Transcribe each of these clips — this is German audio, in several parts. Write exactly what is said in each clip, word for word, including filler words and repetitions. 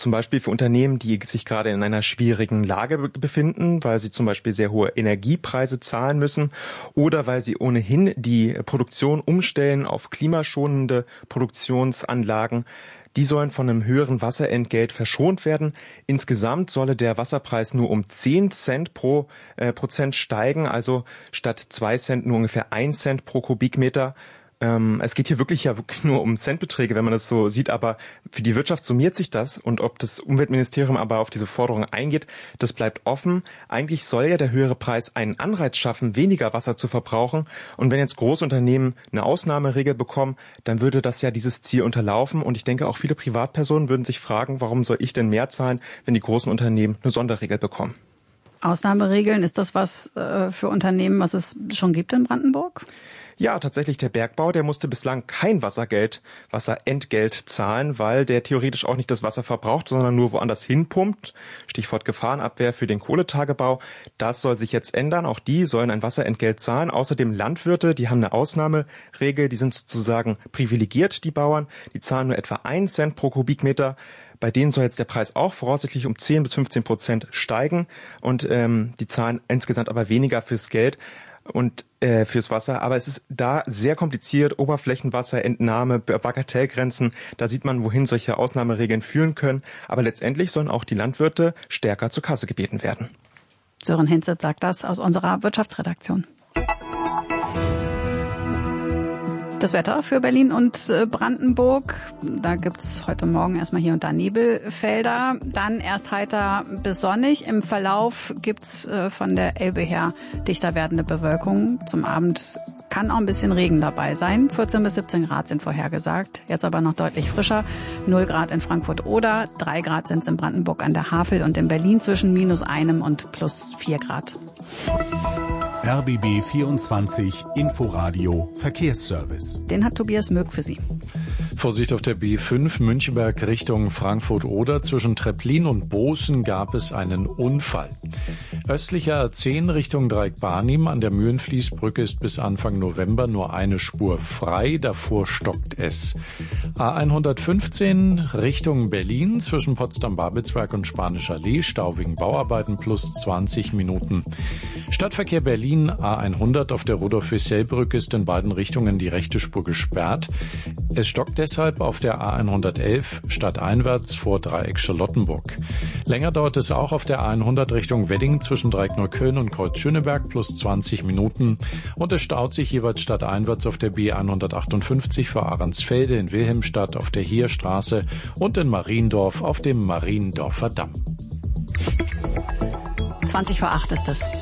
zum Beispiel für Unternehmen, die sich gerade in einer schwierigen Lage befinden, weil sie zum Beispiel sehr hohe Energiepreise zahlen müssen oder weil sie ohnehin die Produktion umstellen auf klimaschonende Produktionsanlagen. Die sollen von einem höheren Wasserentgelt verschont werden. Insgesamt solle der Wasserpreis nur um zehn Cent pro äh, Prozent steigen, also statt zwei Cent nur ungefähr ein Cent pro Kubikmeter. Ähm, es geht hier wirklich ja wirklich nur um Centbeträge, wenn man das so sieht, aber für die Wirtschaft summiert sich das und ob das Umweltministerium aber auf diese Forderung eingeht, das bleibt offen. Eigentlich soll ja der höhere Preis einen Anreiz schaffen, weniger Wasser zu verbrauchen, und wenn jetzt Großunternehmen eine Ausnahmeregel bekommen, dann würde das ja dieses Ziel unterlaufen, und ich denke auch viele Privatpersonen würden sich fragen, warum soll ich denn mehr zahlen, wenn die großen Unternehmen eine Sonderregel bekommen. Ausnahmeregeln, ist das was äh, für Unternehmen, was es schon gibt in Brandenburg? Ja, tatsächlich, der Bergbau, der musste bislang kein Wassergeld, Wasserentgelt zahlen, weil der theoretisch auch nicht das Wasser verbraucht, sondern nur woanders hinpumpt. Stichwort Gefahrenabwehr für den Kohletagebau. Das soll sich jetzt ändern. Auch die sollen ein Wasserentgelt zahlen. Außerdem Landwirte, die haben eine Ausnahmeregel, die sind sozusagen privilegiert, die Bauern. Die zahlen nur etwa einen Cent pro Kubikmeter. Bei denen soll jetzt der Preis auch voraussichtlich um zehn bis fünfzehn Prozent steigen, und ähm, die zahlen insgesamt aber weniger fürs Geld und äh, fürs Wasser. Aber es ist da sehr kompliziert. Oberflächenwasser, Entnahme, Bagatellgrenzen. Da sieht man, wohin solche Ausnahmeregeln führen können. Aber letztendlich sollen auch die Landwirte stärker zur Kasse gebeten werden. Sören Hinze sagt das aus unserer Wirtschaftsredaktion. Das Wetter für Berlin und Brandenburg. Da gibt's heute Morgen erstmal hier und da Nebelfelder. Dann erst heiter bis sonnig. Im Verlauf gibt's von der Elbe her dichter werdende Bewölkung. Zum Abend kann auch ein bisschen Regen dabei sein. vierzehn bis siebzehn Grad sind vorhergesagt. Jetzt aber noch deutlich frischer. null Grad in Frankfurt-Oder. drei Grad sind's in Brandenburg an der Havel und in Berlin zwischen minus einem und plus vier Grad. R B B vierundzwanzig Inforadio Verkehrsservice. Den hat Tobias Möck für Sie. Vorsicht auf der B fünf Müncheberg Richtung Frankfurt-Oder. Zwischen Treplin und Bozen gab es einen Unfall. Östlicher A zehn Richtung Dreieck Barnim an der Mühlenfließbrücke ist bis Anfang November nur eine Spur frei. Davor stockt es. A hundertfünfzehn Richtung Berlin zwischen Potsdam-Babelsberg und Spanischer Allee. Stau wegen Bauarbeiten plus zwanzig Minuten. Stadtverkehr Berlin A hundert auf der Rudolf-Wissell-Brücke ist in beiden Richtungen die rechte Spur gesperrt. Es stockt deshalb auf der A hundertelf stadteinwärts vor Dreieck Charlottenburg. Länger dauert es auch auf der A hundert Richtung Wedding zwischen Dreieck Neukölln und Kreuz Schöneberg plus zwanzig Minuten. Und es staut sich jeweils stadteinwärts auf der B hundertachtundfünfzig vor Ahrensfelde, in Wilhelmstadt auf der Heerstraße und in Mariendorf auf dem Mariendorfer Damm. zwanzig vor acht ist es.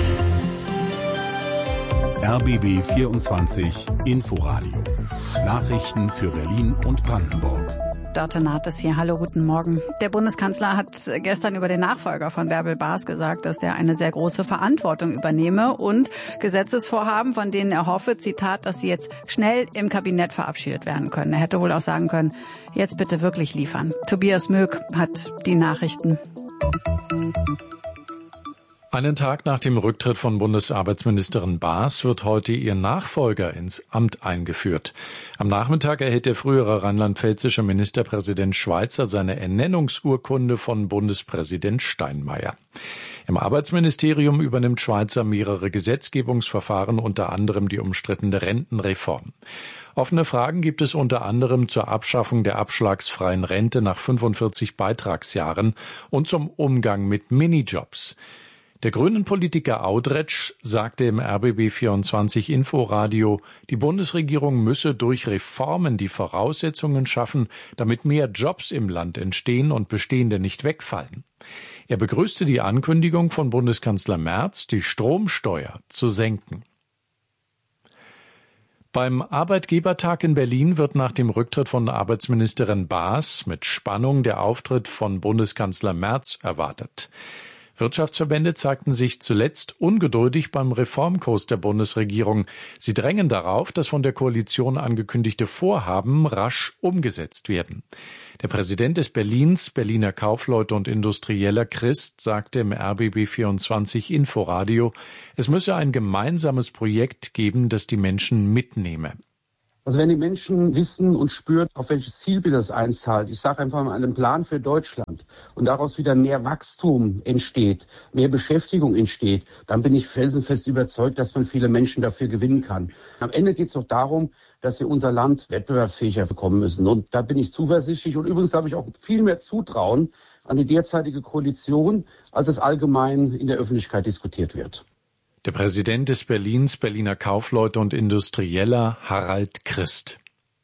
R B B vierundzwanzig Inforadio. Nachrichten für Berlin und Brandenburg. Dörte Naht hier. Hallo, guten Morgen. Der Bundeskanzler hat gestern über den Nachfolger von Bärbel Baas gesagt, dass der eine sehr große Verantwortung übernehme und Gesetzesvorhaben, von denen er hoffe, Zitat, dass sie jetzt schnell im Kabinett verabschiedet werden können. Er hätte wohl auch sagen können, jetzt bitte wirklich liefern. Tobias Möck hat die Nachrichten. Einen Tag nach dem Rücktritt von Bundesarbeitsministerin Baas wird heute ihr Nachfolger ins Amt eingeführt. Am Nachmittag erhält der frühere rheinland-pfälzische Ministerpräsident Schweizer seine Ernennungsurkunde von Bundespräsident Steinmeier. Im Arbeitsministerium übernimmt Schweizer mehrere Gesetzgebungsverfahren, unter anderem die umstrittene Rentenreform. Offene Fragen gibt es unter anderem zur Abschaffung der abschlagsfreien Rente nach fünfundvierzig Beitragsjahren und zum Umgang mit Minijobs. Der Grünen-Politiker Audretsch sagte im R B B vierundzwanzig Inforadio, die Bundesregierung müsse durch Reformen die Voraussetzungen schaffen, damit mehr Jobs im Land entstehen und bestehende nicht wegfallen. Er begrüßte die Ankündigung von Bundeskanzler Merz, die Stromsteuer zu senken. Beim Arbeitgebertag in Berlin wird nach dem Rücktritt von Arbeitsministerin Baas mit Spannung der Auftritt von Bundeskanzler Merz erwartet. Wirtschaftsverbände zeigten sich zuletzt ungeduldig beim Reformkurs der Bundesregierung. Sie drängen darauf, dass von der Koalition angekündigte Vorhaben rasch umgesetzt werden. Der Präsident des Berlins, Berliner Kaufleute und Industrieller Christ, sagte im R B B vierundzwanzig Inforadio, es müsse ein gemeinsames Projekt geben, das die Menschen mitnehme. Also wenn die Menschen wissen und spüren, auf welches Zielbild das einzahlt, ich sage einfach mal einen Plan für Deutschland und daraus wieder mehr Wachstum entsteht, mehr Beschäftigung entsteht, dann bin ich felsenfest überzeugt, dass man viele Menschen dafür gewinnen kann. Am Ende geht es auch darum, dass wir unser Land wettbewerbsfähiger bekommen müssen. Und da bin ich zuversichtlich. Und übrigens habe ich auch viel mehr Zutrauen an die derzeitige Koalition, als es allgemein in der Öffentlichkeit diskutiert wird. Der Präsident des Berlins, Berliner Kaufleute und Industrieller Harald Christ.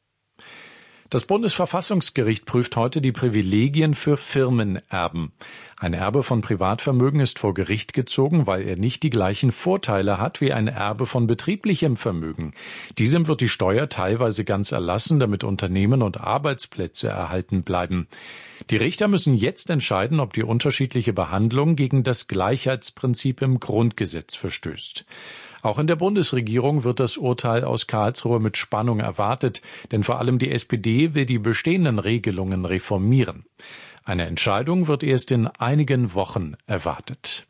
Das Bundesverfassungsgericht prüft heute die Privilegien für Firmenerben. Ein Erbe von Privatvermögen ist vor Gericht gezogen, weil er nicht die gleichen Vorteile hat wie ein Erbe von betrieblichem Vermögen. Diesem wird die Steuer teilweise ganz erlassen, damit Unternehmen und Arbeitsplätze erhalten bleiben. Die Richter müssen jetzt entscheiden, ob die unterschiedliche Behandlung gegen das Gleichheitsprinzip im Grundgesetz verstößt. Auch in der Bundesregierung wird das Urteil aus Karlsruhe mit Spannung erwartet, denn vor allem die S P D will die bestehenden Regelungen reformieren. Eine Entscheidung wird erst in einigen Wochen erwartet.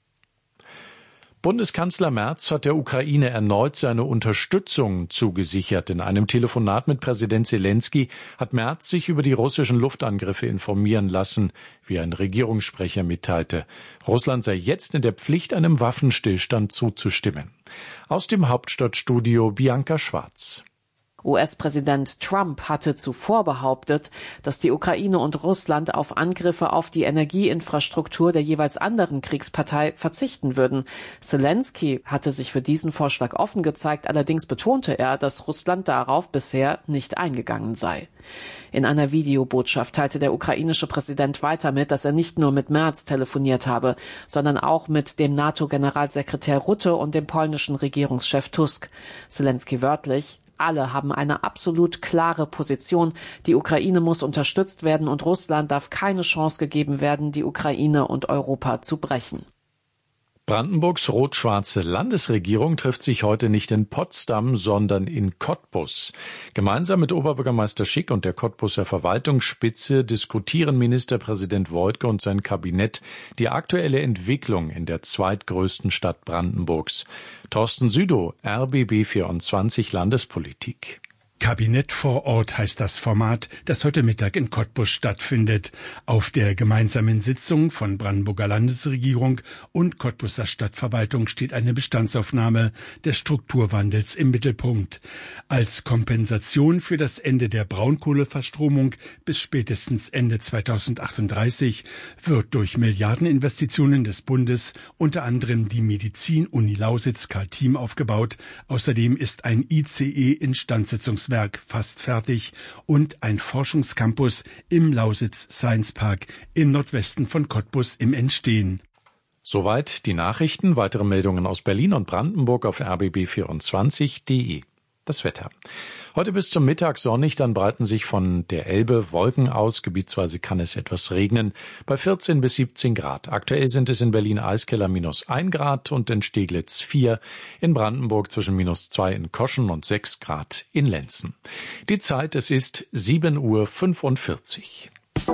Bundeskanzler Merz hat der Ukraine erneut seine Unterstützung zugesichert. In einem Telefonat mit Präsident Zelensky hat Merz sich über die russischen Luftangriffe informieren lassen, wie ein Regierungssprecher mitteilte. Russland sei jetzt in der Pflicht, einem Waffenstillstand zuzustimmen. Aus dem Hauptstadtstudio Bianca Schwarz. U S-Präsident Trump hatte zuvor behauptet, dass die Ukraine und Russland auf Angriffe auf die Energieinfrastruktur der jeweils anderen Kriegspartei verzichten würden. Zelensky hatte sich für diesen Vorschlag offen gezeigt, allerdings betonte er, dass Russland darauf bisher nicht eingegangen sei. In einer Videobotschaft teilte der ukrainische Präsident weiter mit, dass er nicht nur mit Merz telefoniert habe, sondern auch mit dem NATO-Generalsekretär Rutte und dem polnischen Regierungschef Tusk. Zelensky wörtlich: Alle haben eine absolut klare Position. Die Ukraine muss unterstützt werden und Russland darf keine Chance gegeben werden, die Ukraine und Europa zu brechen. Brandenburgs rot-schwarze Landesregierung trifft sich heute nicht in Potsdam, sondern in Cottbus. Gemeinsam mit Oberbürgermeister Schick und der Cottbuser Verwaltungsspitze diskutieren Ministerpräsident Woidke und sein Kabinett die aktuelle Entwicklung in der zweitgrößten Stadt Brandenburgs. Thorsten Südow, R B B vierundzwanzig Landespolitik. Kabinett vor Ort heißt das Format, das heute Mittag in Cottbus stattfindet. Auf der gemeinsamen Sitzung von Brandenburger Landesregierung und Cottbuser Stadtverwaltung steht eine Bestandsaufnahme des Strukturwandels im Mittelpunkt. Als Kompensation für das Ende der Braunkohleverstromung bis spätestens Ende zweitausendachtunddreißig wird durch Milliardeninvestitionen des Bundes unter anderem die Medizin-Uni Lausitz-Karl-Thiem aufgebaut. Außerdem ist ein I C E-Instandsetzungswerk fast fertig und ein Forschungscampus im Lausitz Science Park im Nordwesten von Cottbus im Entstehen. Soweit die Nachrichten. Weitere Meldungen aus Berlin und Brandenburg auf r b b vierundzwanzig punkt d e. Das Wetter. Heute bis zum Mittag sonnig, dann breiten sich von der Elbe Wolken aus. Gebietsweise kann es etwas regnen bei vierzehn bis siebzehn Grad. Aktuell sind es in Berlin-Eiskeller minus ein Grad und in Steglitz vier. In Brandenburg zwischen minus zwei in Koschen und sechs Grad in Lenzen. Die Zeit, es ist sieben Uhr fünfundvierzig.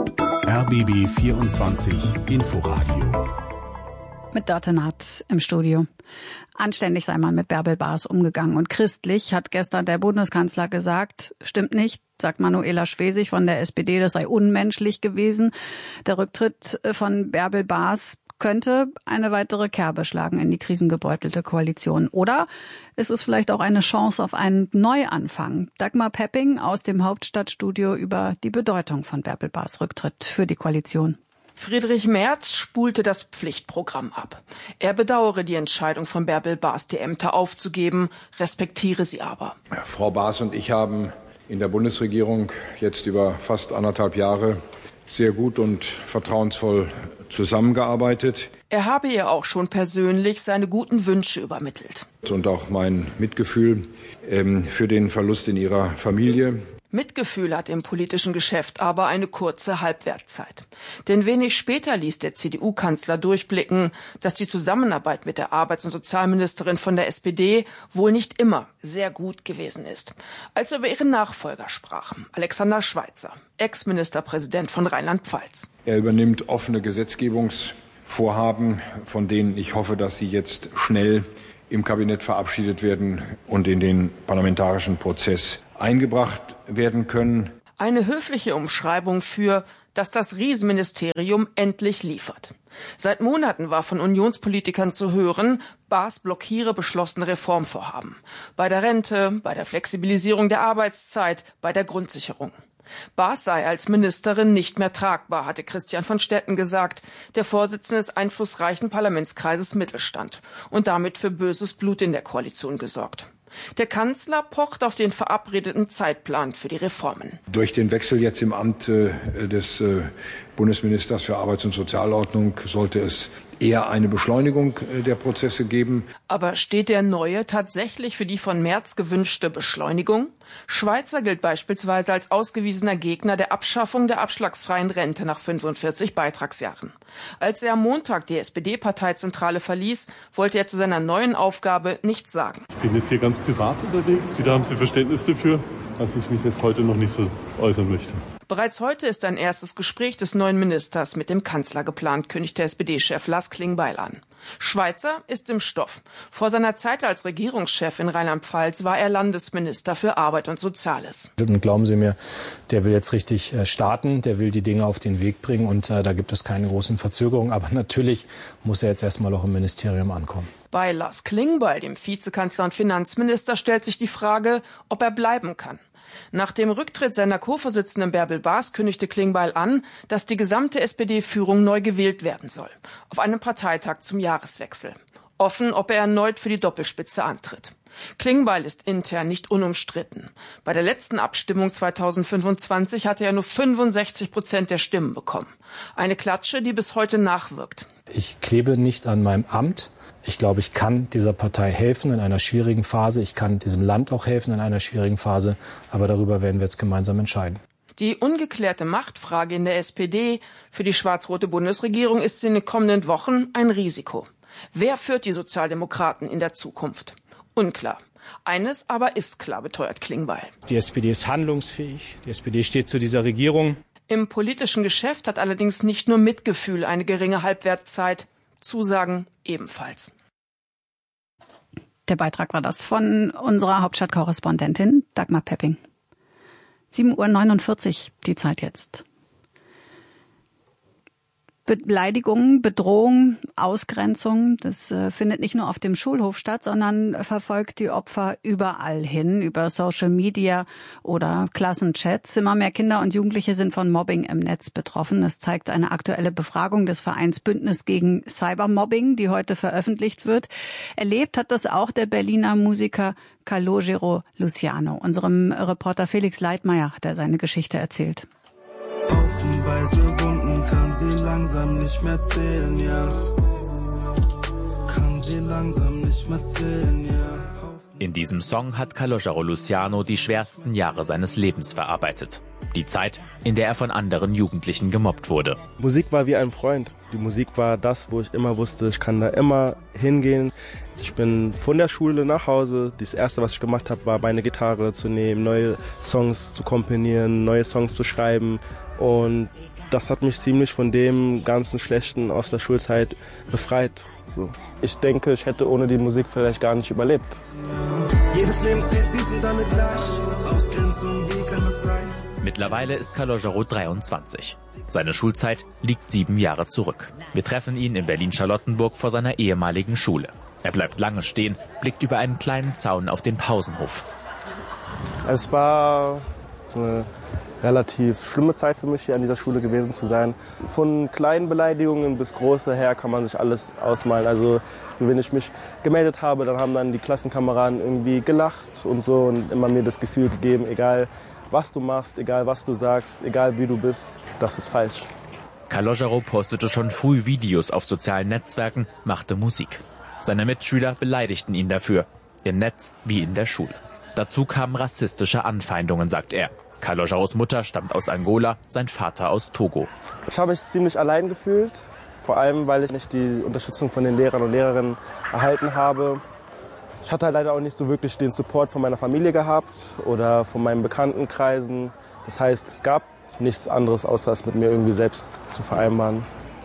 R B B vierundzwanzig Inforadio. Mit Dörte Naht im Studio. Anständig sei man mit Bärbel Baas umgegangen und christlich, hat gestern der Bundeskanzler gesagt. Stimmt nicht, sagt Manuela Schwesig von der S P D, das sei unmenschlich gewesen. Der Rücktritt von Bärbel Baas könnte eine weitere Kerbe schlagen in die krisengebeutelte Koalition. Oder ist es vielleicht auch eine Chance auf einen Neuanfang? Dagmar Pepping aus dem Hauptstadtstudio über die Bedeutung von Bärbel Baas' Rücktritt für die Koalition. Friedrich Merz spulte das Pflichtprogramm ab. Er bedauere die Entscheidung von Bärbel Baas, die Ämter aufzugeben, respektiere sie aber. Frau Baas und ich haben in der Bundesregierung jetzt über fast anderthalb Jahre sehr gut und vertrauensvoll zusammengearbeitet. Er habe ihr auch schon persönlich seine guten Wünsche übermittelt. Und auch mein Mitgefühl ähm, für den Verlust in ihrer Familie. Mitgefühl hat im politischen Geschäft aber eine kurze Halbwertzeit. Denn wenig später ließ der C D U-Kanzler durchblicken, dass die Zusammenarbeit mit der Arbeits- und Sozialministerin von der S P D wohl nicht immer sehr gut gewesen ist. Als er über ihren Nachfolger sprach, Alexander Schweitzer, Ex-Ministerpräsident von Rheinland-Pfalz. Er übernimmt offene Gesetzgebungsvorhaben, von denen ich hoffe, dass sie jetzt schnell im Kabinett verabschiedet werden und in den parlamentarischen Prozess eingebracht werden können. Eine höfliche Umschreibung für, dass das Riesenministerium endlich liefert. Seit Monaten war von Unionspolitikern zu hören, Baas blockiere beschlossene Reformvorhaben. Bei der Rente, bei der Flexibilisierung der Arbeitszeit, bei der Grundsicherung. Baas sei als Ministerin nicht mehr tragbar, hatte Christian von Stetten gesagt, der Vorsitzende des einflussreichen Parlamentskreises Mittelstand, und damit für böses Blut in der Koalition gesorgt. Der Kanzler pocht auf den verabredeten Zeitplan für die Reformen. Durch den Wechsel jetzt im Amt äh, des äh, Bundesministers für Arbeits- und Sozialordnung sollte es eher eine Beschleunigung äh, der Prozesse geben. Aber steht der Neue tatsächlich für die von Merz gewünschte Beschleunigung? Schweizer gilt beispielsweise als ausgewiesener Gegner der Abschaffung der abschlagsfreien Rente nach fünfundvierzig Beitragsjahren. Als er am Montag die S P D-Parteizentrale verließ, wollte er zu seiner neuen Aufgabe nichts sagen. Ich bin jetzt hier ganz privat unterwegs. Da haben Sie Verständnis dafür, dass ich mich jetzt heute noch nicht so äußern möchte. Bereits heute ist ein erstes Gespräch des neuen Ministers mit dem Kanzler geplant, kündigt der S P D-Chef Lars Klingbeil an. Schweizer ist im Stoff. Vor seiner Zeit als Regierungschef in Rheinland-Pfalz war er Landesminister für Arbeit und Soziales. Und glauben Sie mir, der will jetzt richtig starten, der will die Dinge auf den Weg bringen und äh, da gibt es keine großen Verzögerungen. Aber natürlich muss er jetzt erstmal auch im Ministerium ankommen. Bei Lars Klingbeil, dem Vizekanzler und Finanzminister, stellt sich die Frage, ob er bleiben kann. Nach dem Rücktritt seiner Co-Vorsitzenden Bärbel Baas kündigte Klingbeil an, dass die gesamte S P D-Führung neu gewählt werden soll. Auf einem Parteitag zum Jahreswechsel. Offen, ob er erneut für die Doppelspitze antritt. Klingbeil ist intern nicht unumstritten. Bei der letzten Abstimmung zweitausendfünfundzwanzig hatte er nur fünfundsechzig Prozent der Stimmen bekommen. Eine Klatsche, die bis heute nachwirkt. Ich klebe nicht an meinem Amt. Ich glaube, ich kann dieser Partei helfen in einer schwierigen Phase. Ich kann diesem Land auch helfen in einer schwierigen Phase. Aber darüber werden wir jetzt gemeinsam entscheiden. Die ungeklärte Machtfrage in der S P D für die schwarz-rote Bundesregierung ist in den kommenden Wochen ein Risiko. Wer führt die Sozialdemokraten in der Zukunft? Unklar. Eines aber ist klar, beteuert Klingbeil. Die S P D ist handlungsfähig. Die S P D steht zu dieser Regierung. Im politischen Geschäft hat allerdings nicht nur Mitgefühl eine geringe Halbwertszeit. Zusagen ebenfalls. Der Beitrag war das von unserer Hauptstadtkorrespondentin Dagmar Pepping. sieben Uhr neunundvierzig, die Zeit jetzt. Beleidigung, Bedrohung, Ausgrenzung, das äh, findet nicht nur auf dem Schulhof statt, sondern verfolgt die Opfer überall hin, über Social Media oder Klassenchats. Immer mehr Kinder und Jugendliche sind von Mobbing im Netz betroffen. Das zeigt eine aktuelle Befragung des Vereins Bündnis gegen Cybermobbing, die heute veröffentlicht wird. Erlebt hat das auch der Berliner Musiker Calogero Luciano. Unserem Reporter Felix Leitmeier hat er seine Geschichte erzählt. Haufenweise Wunden kann sie langsam nicht mehr zählen, ja. Kann sie langsam nicht mehr zählen, ja. In diesem Song hat Calogero Luciano die schwersten Jahre seines Lebens verarbeitet. Die Zeit, in der er von anderen Jugendlichen gemobbt wurde. Musik war wie ein Freund. Die Musik war das, wo ich immer wusste, ich kann da immer hingehen. Ich bin von der Schule nach Hause. Das Erste, was ich gemacht habe, war meine Gitarre zu nehmen, neue Songs zu komponieren, neue Songs zu schreiben. Und das hat mich ziemlich von dem ganzen Schlechten aus der Schulzeit befreit. So. Ich denke, ich hätte ohne die Musik vielleicht gar nicht überlebt. Jedes Leben zählt, wir sind alle gleich. Ausgrenzung, wie kann das sein? Mittlerweile ist Calogero dreiundzwanzig. Seine Schulzeit liegt sieben Jahre zurück. Wir treffen ihn in Berlin-Charlottenburg vor seiner ehemaligen Schule. Er bleibt lange stehen, blickt über einen kleinen Zaun auf den Pausenhof. Es war eine relativ schlimme Zeit für mich, hier an dieser Schule gewesen zu sein. Von kleinen Beleidigungen bis große her kann man sich alles ausmalen. Also wenn ich mich gemeldet habe, dann haben dann die Klassenkameraden irgendwie gelacht und so und immer mir das Gefühl gegeben, egal was du machst, egal was du sagst, egal wie du bist, das ist falsch. Calogero postete schon früh Videos auf sozialen Netzwerken, machte Musik. Seine Mitschüler beleidigten ihn dafür, im Netz wie in der Schule. Dazu kamen rassistische Anfeindungen, sagt er. Calogeros Mutter stammt aus Angola, sein Vater aus Togo. Ich habe mich ziemlich allein gefühlt, vor allem weil ich nicht die Unterstützung von den Lehrern und Lehrerinnen erhalten habe. Ich hatte leider auch nicht so wirklich den Support von meiner Familie gehabt oder von meinen Bekanntenkreisen. Das heißt, es gab nichts anderes, außer es mit mir irgendwie selbst zu vereinbaren.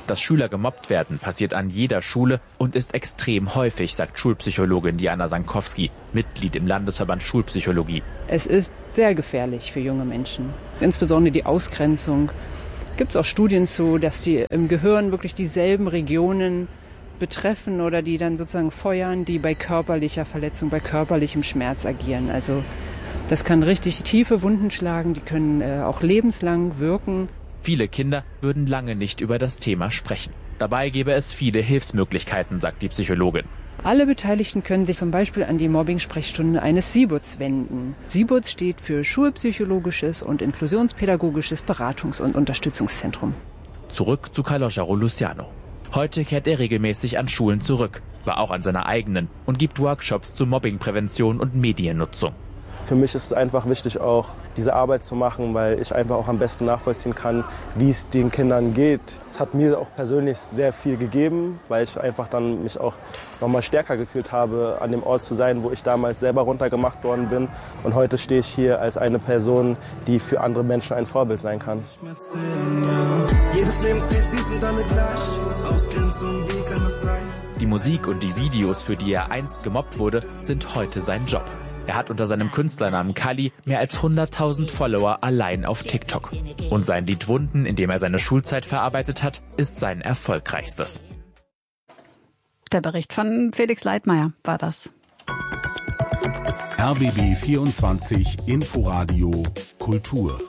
Dass Schüler gemobbt werden, passiert an jeder Schule und ist extrem häufig, sagt Schulpsychologin Diana Sankowski, Mitglied im Landesverband Schulpsychologie. Es ist sehr gefährlich für junge Menschen, insbesondere die Ausgrenzung. Gibt es auch Studien zu, dass die im Gehirn wirklich dieselben Regionen betreffen oder die dann sozusagen feuern, die bei körperlicher Verletzung, bei körperlichem Schmerz agieren. Also das kann richtig tiefe Wunden schlagen, die können äh, auch lebenslang wirken. Viele Kinder würden lange nicht über das Thema sprechen. Dabei gäbe es viele Hilfsmöglichkeiten, sagt die Psychologin. Alle Beteiligten können sich zum Beispiel an die Mobbing-Sprechstunde eines SIBUZ wenden. SIBUZ steht für Schulpsychologisches und Inklusionspädagogisches Beratungs- und Unterstützungszentrum. Zurück zu Calogero Luciano. Heute kehrt er regelmäßig an Schulen zurück, war auch an seiner eigenen und gibt Workshops zu Mobbingprävention und Mediennutzung. Für mich ist es einfach wichtig, auch diese Arbeit zu machen, weil ich einfach auch am besten nachvollziehen kann, wie es den Kindern geht. Es hat mir auch persönlich sehr viel gegeben, weil ich einfach dann mich auch noch mal stärker gefühlt habe, an dem Ort zu sein, wo ich damals selber runtergemacht worden bin. Und heute stehe ich hier als eine Person, die für andere Menschen ein Vorbild sein kann. Jedes Leben zählt, wir sind alle gleich. Ausgrenzung, wie kann das sein? Die Musik und die Videos, für die er einst gemobbt wurde, sind heute sein Job. Er hat unter seinem Künstlernamen Kali mehr als hunderttausend Follower allein auf TikTok. Und sein Lied Wunden, in dem er seine Schulzeit verarbeitet hat, ist sein erfolgreichstes. Der Bericht von Felix Leitmeier war das. R B B vierundzwanzig Inforadio Kultur.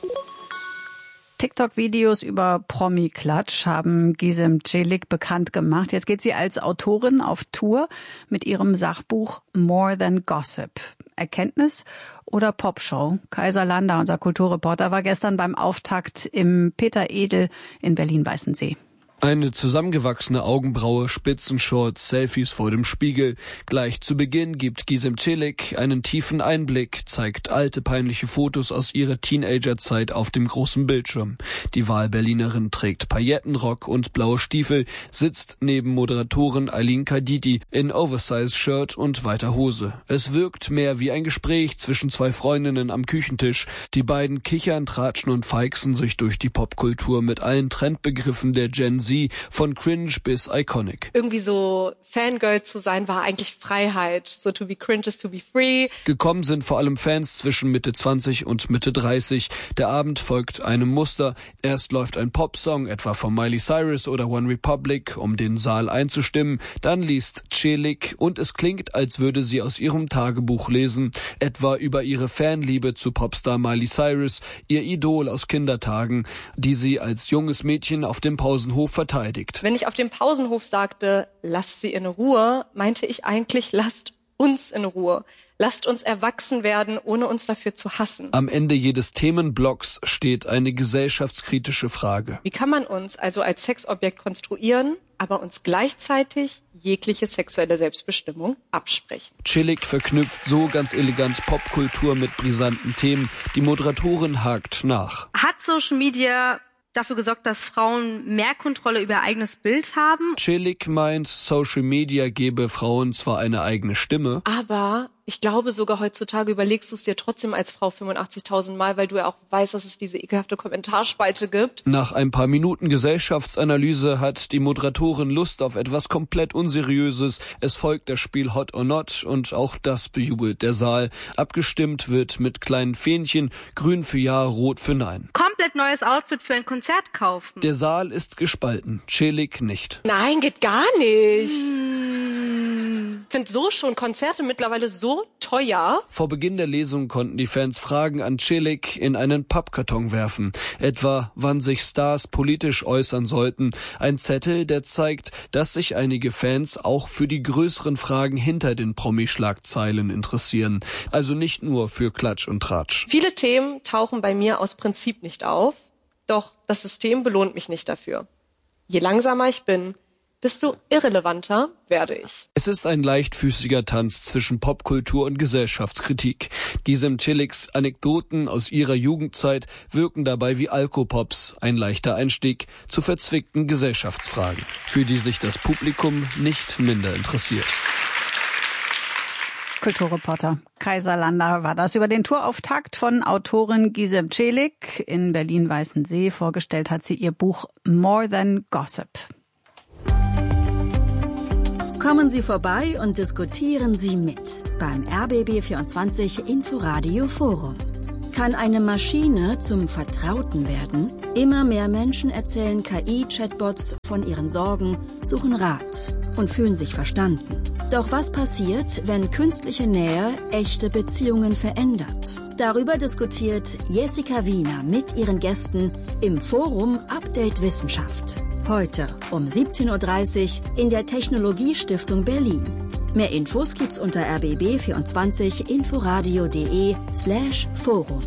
TikTok-Videos über Promi-Klatsch haben Gizem Celik bekannt gemacht. Jetzt geht sie als Autorin auf Tour mit ihrem Sachbuch More Than Gossip. Erkenntnis oder Popshow? Kaiser Lander, unser Kulturreporter, war gestern beim Auftakt im Peter Edel in Berlin-Weißensee. Eine zusammengewachsene Augenbraue, Spitzenshorts, Selfies vor dem Spiegel. Gleich zu Beginn gibt Gizem Celik einen tiefen Einblick, zeigt alte peinliche Fotos aus ihrer Teenagerzeit auf dem großen Bildschirm. Die Wahlberlinerin trägt Paillettenrock und blaue Stiefel, sitzt neben Moderatorin Aylin Kadidi in Oversize-Shirt und weiter Hose. Es wirkt mehr wie ein Gespräch zwischen zwei Freundinnen am Küchentisch. Die beiden kichern, tratschen und feixen sich durch die Popkultur mit allen Trendbegriffen der Gen Z, von cringe bis iconic. Irgendwie so Fangirl zu sein, war eigentlich Freiheit. So to be cringe is to be free. Gekommen sind vor allem Fans zwischen Mitte zwanzig und Mitte dreißig. Der Abend folgt einem Muster. Erst läuft ein Popsong, etwa von Miley Cyrus oder One Republic, um den Saal einzustimmen. Dann liest Celik und es klingt, als würde sie aus ihrem Tagebuch lesen. Etwa über ihre Fanliebe zu Popstar Miley Cyrus, ihr Idol aus Kindertagen, die sie als junges Mädchen auf dem Pausenhof verteidigt. Wenn ich auf dem Pausenhof sagte, lasst sie in Ruhe, meinte ich eigentlich, lasst uns in Ruhe. Lasst uns erwachsen werden, ohne uns dafür zu hassen. Am Ende jedes Themenblocks steht eine gesellschaftskritische Frage. Wie kann man uns also als Sexobjekt konstruieren, aber uns gleichzeitig jegliche sexuelle Selbstbestimmung absprechen? Celik verknüpft so ganz elegant Popkultur mit brisanten Themen. Die Moderatorin hakt nach. Hat Social Media dafür gesorgt, dass Frauen mehr Kontrolle über ihr eigenes Bild haben? Celik meint, Social Media gebe Frauen zwar eine eigene Stimme, aber ich glaube sogar heutzutage überlegst du es dir trotzdem als Frau fünfundachtzigtausend Mal, weil du ja auch weißt, dass es diese ekelhafte Kommentarspalte gibt. Nach ein paar Minuten Gesellschaftsanalyse hat die Moderatorin Lust auf etwas komplett Unseriöses. Es folgt das Spiel Hot or Not und auch das bejubelt der Saal. Abgestimmt wird mit kleinen Fähnchen, grün für Ja, rot für Nein. Komplett neues Outfit für ein Konzert kaufen. Der Saal ist gespalten, Celik nicht. Nein, geht gar nicht. Ich finde so schon Konzerte mittlerweile so teuer. Vor Beginn der Lesung konnten die Fans Fragen an Celik in einen Pappkarton werfen. Etwa, wann sich Stars politisch äußern sollten. Ein Zettel, der zeigt, dass sich einige Fans auch für die größeren Fragen hinter den Promi-Schlagzeilen interessieren. Also nicht nur für Klatsch und Tratsch. Viele Themen tauchen bei mir aus Prinzip nicht auf. Doch das System belohnt mich nicht dafür. Je langsamer ich bin, desto irrelevanter werde ich. Es ist ein leichtfüßiger Tanz zwischen Popkultur und Gesellschaftskritik. Gizem Celiks Anekdoten aus ihrer Jugendzeit wirken dabei wie Alkopops, ein leichter Einstieg zu verzwickten Gesellschaftsfragen, für die sich das Publikum nicht minder interessiert. Kulturreporter Kaiser Lander war das über den Tourauftakt von Autorin Gizem Celik in Berlin-Weißensee. Vorgestellt hat sie ihr Buch More Than Gossip. Kommen Sie vorbei und diskutieren Sie mit beim R B B vierundzwanzig Inforadio Forum. Kann eine Maschine zum Vertrauten werden? Immer mehr Menschen erzählen K I-Chatbots von ihren Sorgen, suchen Rat und fühlen sich verstanden. Doch was passiert, wenn künstliche Nähe echte Beziehungen verändert? Darüber diskutiert Jessica Wiener mit ihren Gästen im Forum Update Wissenschaft. Heute um siebzehn Uhr dreißig in der Technologiestiftung Berlin. Mehr Infos gibt's unter r b b vierundzwanzig inforadio punkt de slash forum.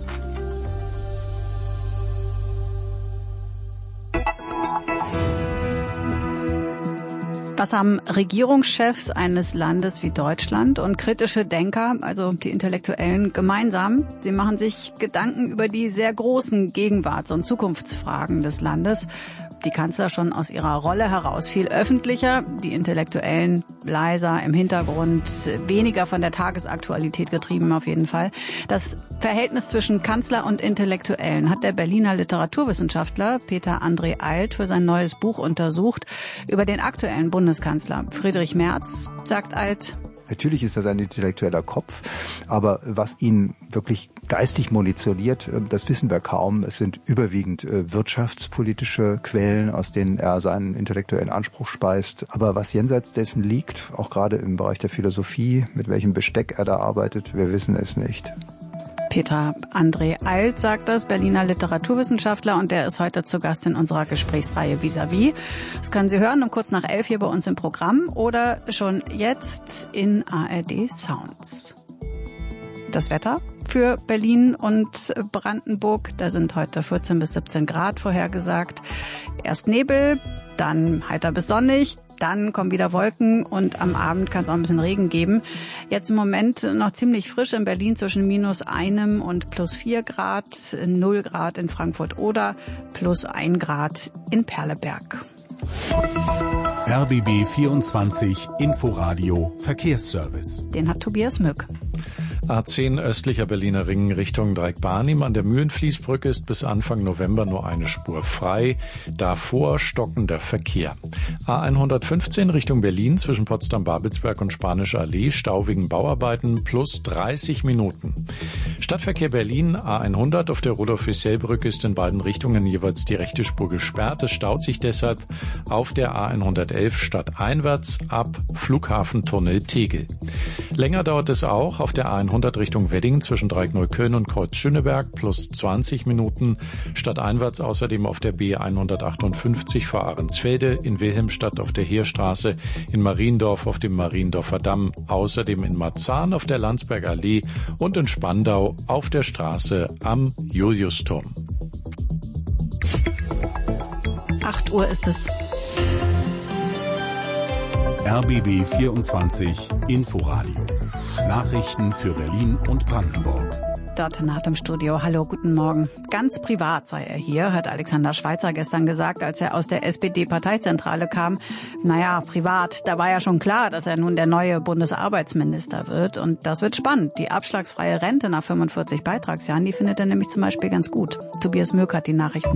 Was haben Regierungschefs eines Landes wie Deutschland und kritische Denker, also die Intellektuellen, gemeinsam? Sie machen sich Gedanken über die sehr großen Gegenwarts- und Zukunftsfragen des Landes. Die Kanzler schon aus ihrer Rolle heraus viel öffentlicher, die Intellektuellen leiser im Hintergrund, weniger von der Tagesaktualität getrieben auf jeden Fall. Das Verhältnis zwischen Kanzler und Intellektuellen hat der Berliner Literaturwissenschaftler Peter André Alt für sein neues Buch untersucht. Über den aktuellen Bundeskanzler Friedrich Merz sagt Alt: Natürlich ist das ein intellektueller Kopf, aber was ihn wirklich geistig munitioniert, das wissen wir kaum. Es sind überwiegend wirtschaftspolitische Quellen, aus denen er seinen intellektuellen Anspruch speist. Aber was jenseits dessen liegt, auch gerade im Bereich der Philosophie, mit welchem Besteck er da arbeitet, wir wissen es nicht. Peter André Alt sagt das, Berliner Literaturwissenschaftler, und der ist heute zu Gast in unserer Gesprächsreihe Vis-à-vis. Das können Sie hören um kurz nach elf hier bei uns im Programm oder schon jetzt in A R D Sounds. Das Wetter für Berlin und Brandenburg, da sind heute vierzehn bis siebzehn Grad vorhergesagt. Erst Nebel, dann heiter bis sonnig. Dann kommen wieder Wolken und am Abend kann es auch ein bisschen Regen geben. Jetzt im Moment noch ziemlich frisch in Berlin zwischen minus einem und plus vier Grad, null Grad in Frankfurt oder plus ein Grad in Perleberg. R B B vierundzwanzig Inforadio Verkehrsservice. Den hat Tobias Mück. A zehn östlicher Berliner Ring Richtung Dreieckbarnim an der Mühlenfließbrücke ist bis Anfang November nur eine Spur frei. Davor stockender Verkehr. A hundertfünfzehn Richtung Berlin zwischen Potsdam-Babelsberg und Spanische Allee, Stau wegen Bauarbeiten plus dreißig Minuten. Stadtverkehr Berlin A hundert auf der Rudolf-Wissell-Brücke ist in beiden Richtungen jeweils die rechte Spur gesperrt. Es staut sich deshalb auf der A hundertelf stadteinwärts ab Flughafentunnel Tegel. Länger dauert es auch auf der A hundert Richtung Wedding zwischen Dreieckneukölln und Kreuz-Schöneberg plus zwanzig Minuten. Stadteinwärts außerdem auf der B hundertachtundfünfzig vor Ahrensfelde, in Wilhelmstadt auf der Heerstraße, in Mariendorf auf dem Mariendorfer Damm, außerdem in Marzahn auf der Landsberger Allee und in Spandau auf der Straße am Juliusturm. acht Uhr ist es. R B B vierundzwanzig Inforadio. Nachrichten für Berlin und Brandenburg. Dort nach dem Studio. Hallo, guten Morgen. Ganz privat sei er hier, hat Alexander Schweitzer gestern gesagt, als er aus der S P D-Parteizentrale kam. Naja, privat, da war ja schon klar, dass er nun der neue Bundesarbeitsminister wird. Und das wird spannend. Die abschlagsfreie Rente nach fünfundvierzig Beitragsjahren, die findet er nämlich zum Beispiel ganz gut. Tobias Mück hat die Nachrichten.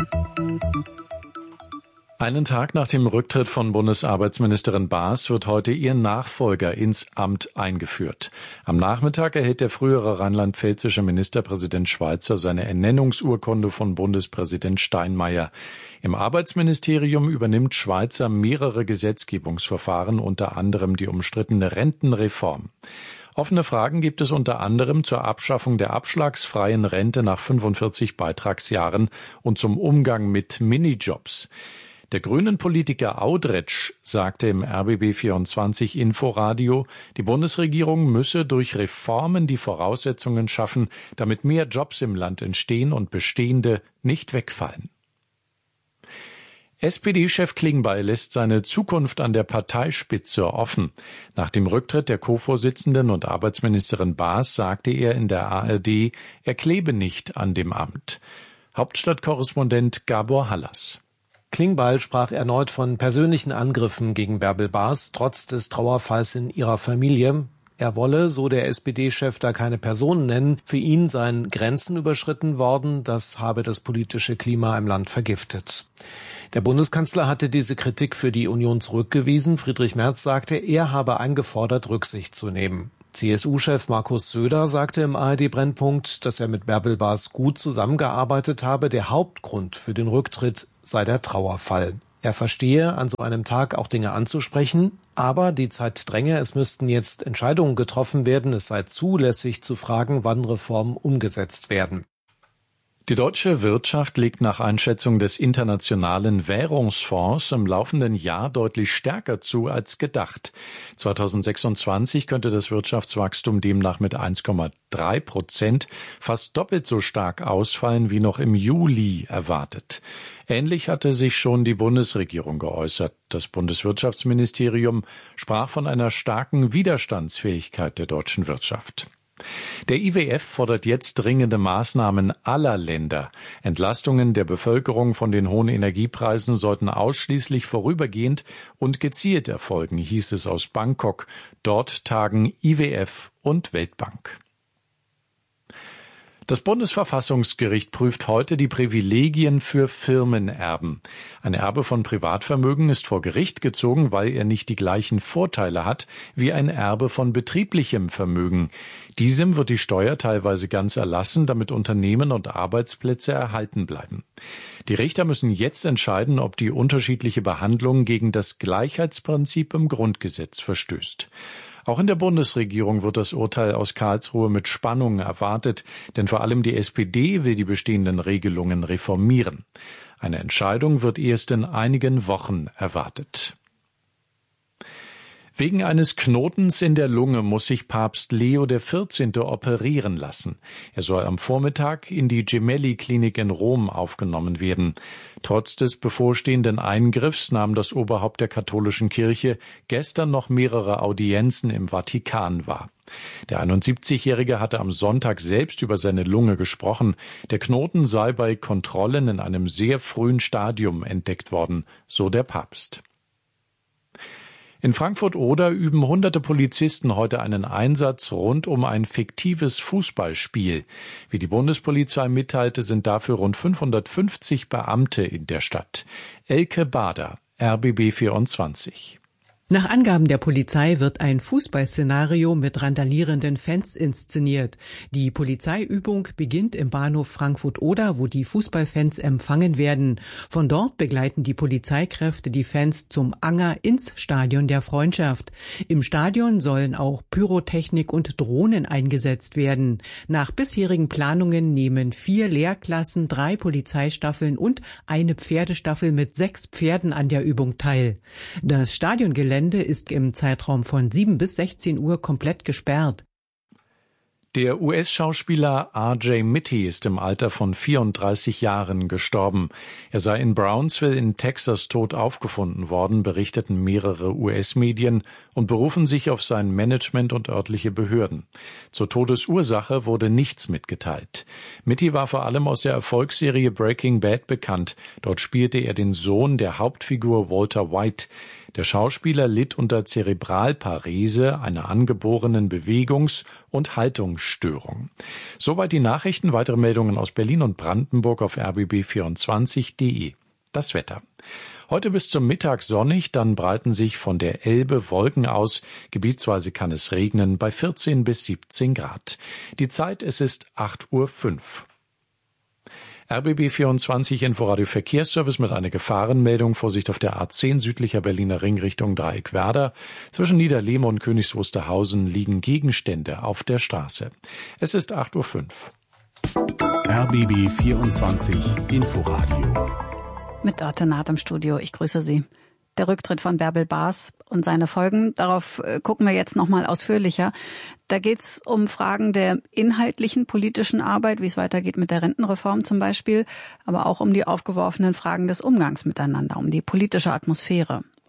Einen Tag nach dem Rücktritt von Bundesarbeitsministerin Baas wird heute ihr Nachfolger ins Amt eingeführt. Am Nachmittag erhält der frühere rheinland-pfälzische Ministerpräsident Schweitzer seine Ernennungsurkunde von Bundespräsident Steinmeier. Im Arbeitsministerium übernimmt Schweitzer mehrere Gesetzgebungsverfahren, unter anderem die umstrittene Rentenreform. Offene Fragen gibt es unter anderem zur Abschaffung der abschlagsfreien Rente nach fünfundvierzig Beitragsjahren und zum Umgang mit Minijobs. Der Grünen-Politiker Audretsch sagte im R B B vierundzwanzig Inforadio, die Bundesregierung müsse durch Reformen die Voraussetzungen schaffen, damit mehr Jobs im Land entstehen und bestehende nicht wegfallen. S P D-Chef Klingbeil lässt seine Zukunft an der Parteispitze offen. Nach dem Rücktritt der Co-Vorsitzenden und Arbeitsministerin Baas sagte er in der A R D, er klebe nicht an dem Amt. Hauptstadtkorrespondent Gabor Hallas. Klingbeil sprach erneut von persönlichen Angriffen gegen Bärbel Baas, trotz des Trauerfalls in ihrer Familie. Er wolle, so der S P D-Chef, da keine Personen nennen. Für ihn seien Grenzen überschritten worden. Das habe das politische Klima im Land vergiftet. Der Bundeskanzler hatte diese Kritik für die Union zurückgewiesen. Friedrich Merz sagte, er habe eingefordert, Rücksicht zu nehmen. C S U-Chef Markus Söder sagte im A R D-Brennpunkt, dass er mit Bärbel Bas gut zusammengearbeitet habe. Der Hauptgrund für den Rücktritt sei der Trauerfall. Er verstehe, an so einem Tag auch Dinge anzusprechen, aber die Zeit dränge, es müssten jetzt Entscheidungen getroffen werden. Es sei zulässig zu fragen, wann Reformen umgesetzt werden. Die deutsche Wirtschaft legt nach Einschätzung des Internationalen Währungsfonds im laufenden Jahr deutlich stärker zu als gedacht. zweitausendsechsundzwanzig könnte das Wirtschaftswachstum demnach mit eins Komma drei Prozent fast doppelt so stark ausfallen wie noch im Juli erwartet. Ähnlich hatte sich schon die Bundesregierung geäußert. Das Bundeswirtschaftsministerium sprach von einer starken Widerstandsfähigkeit der deutschen Wirtschaft. Der I W F fordert jetzt dringende Maßnahmen aller Länder. Entlastungen der Bevölkerung von den hohen Energiepreisen sollten ausschließlich vorübergehend und gezielt erfolgen, hieß es aus Bangkok. Dort tagen I W F und Weltbank. Das Bundesverfassungsgericht prüft heute die Privilegien für Firmenerben. Ein Erbe von Privatvermögen ist vor Gericht gezogen, weil er nicht die gleichen Vorteile hat wie ein Erbe von betrieblichem Vermögen. Diesem wird die Steuer teilweise ganz erlassen, damit Unternehmen und Arbeitsplätze erhalten bleiben. Die Richter müssen jetzt entscheiden, ob die unterschiedliche Behandlung gegen das Gleichheitsprinzip im Grundgesetz verstößt. Auch in der Bundesregierung wird das Urteil aus Karlsruhe mit Spannung erwartet, denn vor allem die S P D will die bestehenden Regelungen reformieren. Eine Entscheidung wird erst in einigen Wochen erwartet. Wegen eines Knotens in der Lunge muss sich Papst Leo der vierzehnte operieren lassen. Er soll am Vormittag in die Gemelli-Klinik in Rom aufgenommen werden. Trotz des bevorstehenden Eingriffs nahm das Oberhaupt der katholischen Kirche gestern noch mehrere Audienzen im Vatikan wahr. Der einundsiebzigjährige hatte am Sonntag selbst über seine Lunge gesprochen. Der Knoten sei bei Kontrollen in einem sehr frühen Stadium entdeckt worden, so der Papst. In Frankfurt-Oder üben hunderte Polizisten heute einen Einsatz rund um ein fiktives Fußballspiel. Wie die Bundespolizei mitteilte, sind dafür rund fünfhundertfünfzig Beamte in der Stadt. Elke Bader, R B B vierundzwanzig. Nach Angaben der Polizei wird ein Fußballszenario mit randalierenden Fans inszeniert. Die Polizeiübung beginnt im Bahnhof Frankfurt-Oder, wo die Fußballfans empfangen werden. Von dort begleiten die Polizeikräfte die Fans zum Anger ins Stadion der Freundschaft. Im Stadion sollen auch Pyrotechnik und Drohnen eingesetzt werden. Nach bisherigen Planungen nehmen vier Lehrklassen, drei Polizeistaffeln und eine Pferdestaffel mit sechs Pferden an der Übung teil. Das Stadiongelände ist im Zeitraum von sieben bis sechzehn Uhr komplett gesperrt. Der U S-Schauspieler R J Mitte ist im Alter von vierunddreißig Jahren gestorben. Er sei in Brownsville in Texas tot aufgefunden worden, berichteten mehrere U S-Medien und berufen sich auf sein Management und örtliche Behörden. Zur Todesursache wurde nichts mitgeteilt. Mitte war vor allem aus der Erfolgsserie Breaking Bad bekannt. Dort spielte er den Sohn der Hauptfigur Walter White. Der Schauspieler litt unter Zerebralparese, einer angeborenen Bewegungs- und Haltungsstörung. Soweit die Nachrichten. Weitere Meldungen aus Berlin und Brandenburg auf r b b vierundzwanzig punkt de. Das Wetter. Heute bis zum Mittag sonnig, dann breiten sich von der Elbe Wolken aus. Gebietsweise kann es regnen bei vierzehn bis siebzehn Grad. Die Zeit, es ist acht Uhr fünf. R B B vierundzwanzig Inforadio Verkehrsservice mit einer Gefahrenmeldung. Vorsicht auf der A zehn südlicher Berliner Ring Richtung Dreieckwerder. Zwischen Niederlehme und Königs Wusterhausen liegen Gegenstände auf der Straße. Es ist acht Uhr fünf. R B B vierundzwanzig Inforadio. Mit Dörte Naht im Studio. Ich grüße Sie. Der Rücktritt von Bärbel Bas und seine Folgen, darauf gucken wir jetzt noch mal ausführlicher. Da geht es um Fragen der inhaltlichen politischen Arbeit, wie es weitergeht mit der Rentenreform zum Beispiel, aber auch um die aufgeworfenen Fragen des Umgangs miteinander, um die politische Atmosphäre.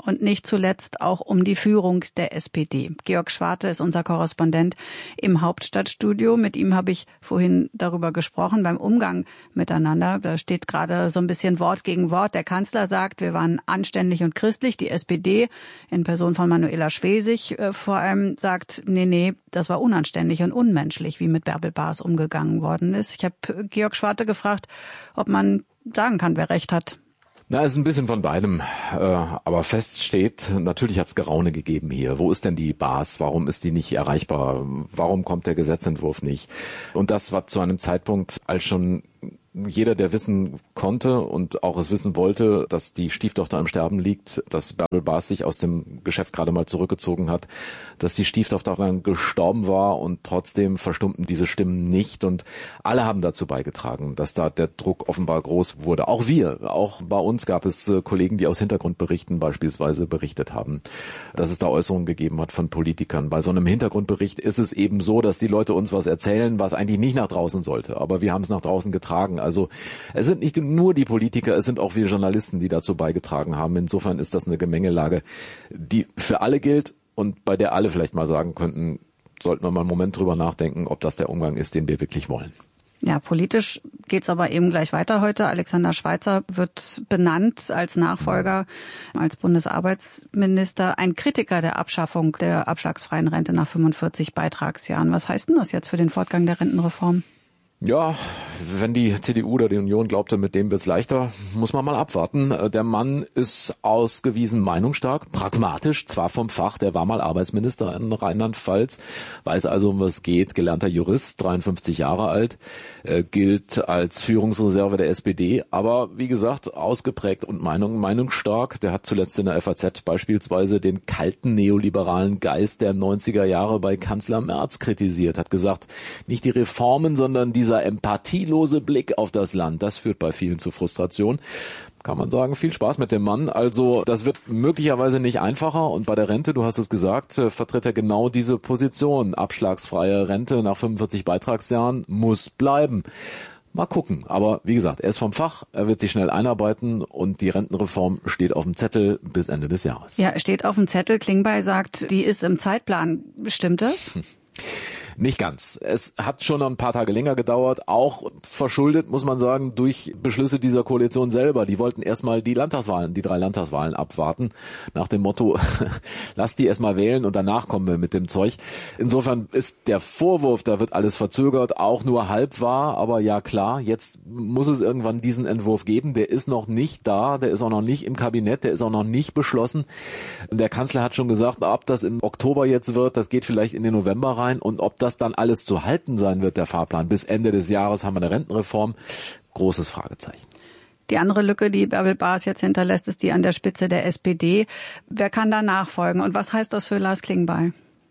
und nicht zuletzt auch um die Führung der S P D. Georg Schwarte ist unser Korrespondent im Hauptstadtstudio. Mit ihm habe ich vorhin darüber gesprochen, beim Umgang miteinander. Da steht gerade so ein bisschen Wort gegen Wort. Der Kanzler sagt, wir waren anständig und christlich. Die S P D in Person von Manuela Schwesig äh, vor allem sagt, nee, nee, das war unanständig und unmenschlich, wie mit Bärbel Baas umgegangen worden ist. Ich habe Georg Schwarte gefragt, ob man sagen kann, wer recht hat. Na, es ist ein bisschen von beidem, äh, aber fest steht, natürlich hat es Geraune gegeben hier. Wo ist denn die Baas? Warum ist die nicht erreichbar? Warum kommt der Gesetzentwurf nicht? Und das war zu einem Zeitpunkt, als schon jeder, der wissen konnte und auch es wissen wollte, dass die Stieftochter im Sterben liegt, dass Bärbel Baas sich aus dem Geschäft gerade mal zurückgezogen hat, dass die Stieftochter dann gestorben war und trotzdem verstummten diese Stimmen nicht und alle haben dazu beigetragen, dass da der Druck offenbar groß wurde. Auch wir, auch bei uns gab es Kollegen, die aus Hintergrundberichten beispielsweise berichtet haben, dass es da Äußerungen gegeben hat von Politikern. Bei so einem Hintergrundbericht ist es eben so, dass die Leute uns was erzählen, was eigentlich nicht nach draußen sollte, aber wir haben es nach draußen getragen. Also es sind nicht nur die Politiker, es sind auch wir Journalisten, die dazu beigetragen haben. Insofern ist das eine Gemengelage, die für alle gilt und bei der alle vielleicht mal sagen könnten, sollten wir mal einen Moment drüber nachdenken, ob das der Umgang ist, den wir wirklich wollen. Ja, politisch geht's aber eben gleich weiter heute. Alexander Schweitzer wird benannt als Nachfolger, als Bundesarbeitsminister. Ein Kritiker der Abschaffung der abschlagsfreien Rente nach fünfundvierzig Beitragsjahren. Was heißt denn das jetzt für den Fortgang der Rentenreform? Ja, wenn die C D U oder die Union glaubte, mit dem wird's leichter, muss man mal abwarten. Der Mann ist ausgewiesen meinungsstark, pragmatisch, zwar vom Fach, der war mal Arbeitsminister in Rheinland-Pfalz, weiß also, um was es geht, gelernter Jurist, dreiundfünfzig Jahre alt, äh, gilt als Führungsreserve der S P D, aber wie gesagt, ausgeprägt und Meinung, meinungsstark. Der hat zuletzt in der F A Z beispielsweise den kalten neoliberalen Geist der neunziger Jahre bei Kanzler Merz kritisiert, hat gesagt, nicht die Reformen, sondern die Dieser empathielose Blick auf das Land, das führt bei vielen zu Frustration. Kann man sagen, viel Spaß mit dem Mann. Also das wird möglicherweise nicht einfacher. Und bei der Rente, du hast es gesagt, vertritt er genau diese Position. Abschlagsfreie Rente nach fünfundvierzig Beitragsjahren muss bleiben. Mal gucken. Aber wie gesagt, er ist vom Fach, er wird sich schnell einarbeiten und die Rentenreform steht auf dem Zettel bis Ende des Jahres. Ja, steht auf dem Zettel. Klingbeil sagt, die ist im Zeitplan. Stimmt das? Nicht ganz. Es hat schon ein paar Tage länger gedauert, auch verschuldet, muss man sagen, durch Beschlüsse dieser Koalition selber. Die wollten erstmal die Landtagswahlen, die drei Landtagswahlen abwarten, nach dem Motto, lass die erstmal wählen und danach kommen wir mit dem Zeug. Insofern ist der Vorwurf, da wird alles verzögert, auch nur halb wahr, aber ja klar, jetzt muss es irgendwann diesen Entwurf geben. Der ist noch nicht da, der ist auch noch nicht im Kabinett, der ist auch noch nicht beschlossen. Der Kanzler hat schon gesagt, ob das im Oktober jetzt wird, das geht vielleicht in den November rein und ob das das dann alles zu halten sein wird, der Fahrplan. Bis Ende des Jahres haben wir eine Rentenreform. Großes Fragezeichen. Die andere Lücke, die Bärbel Baas jetzt hinterlässt, ist die an der Spitze der S P D. Wer kann da nachfolgen und was heißt das für Lars Klingbeil?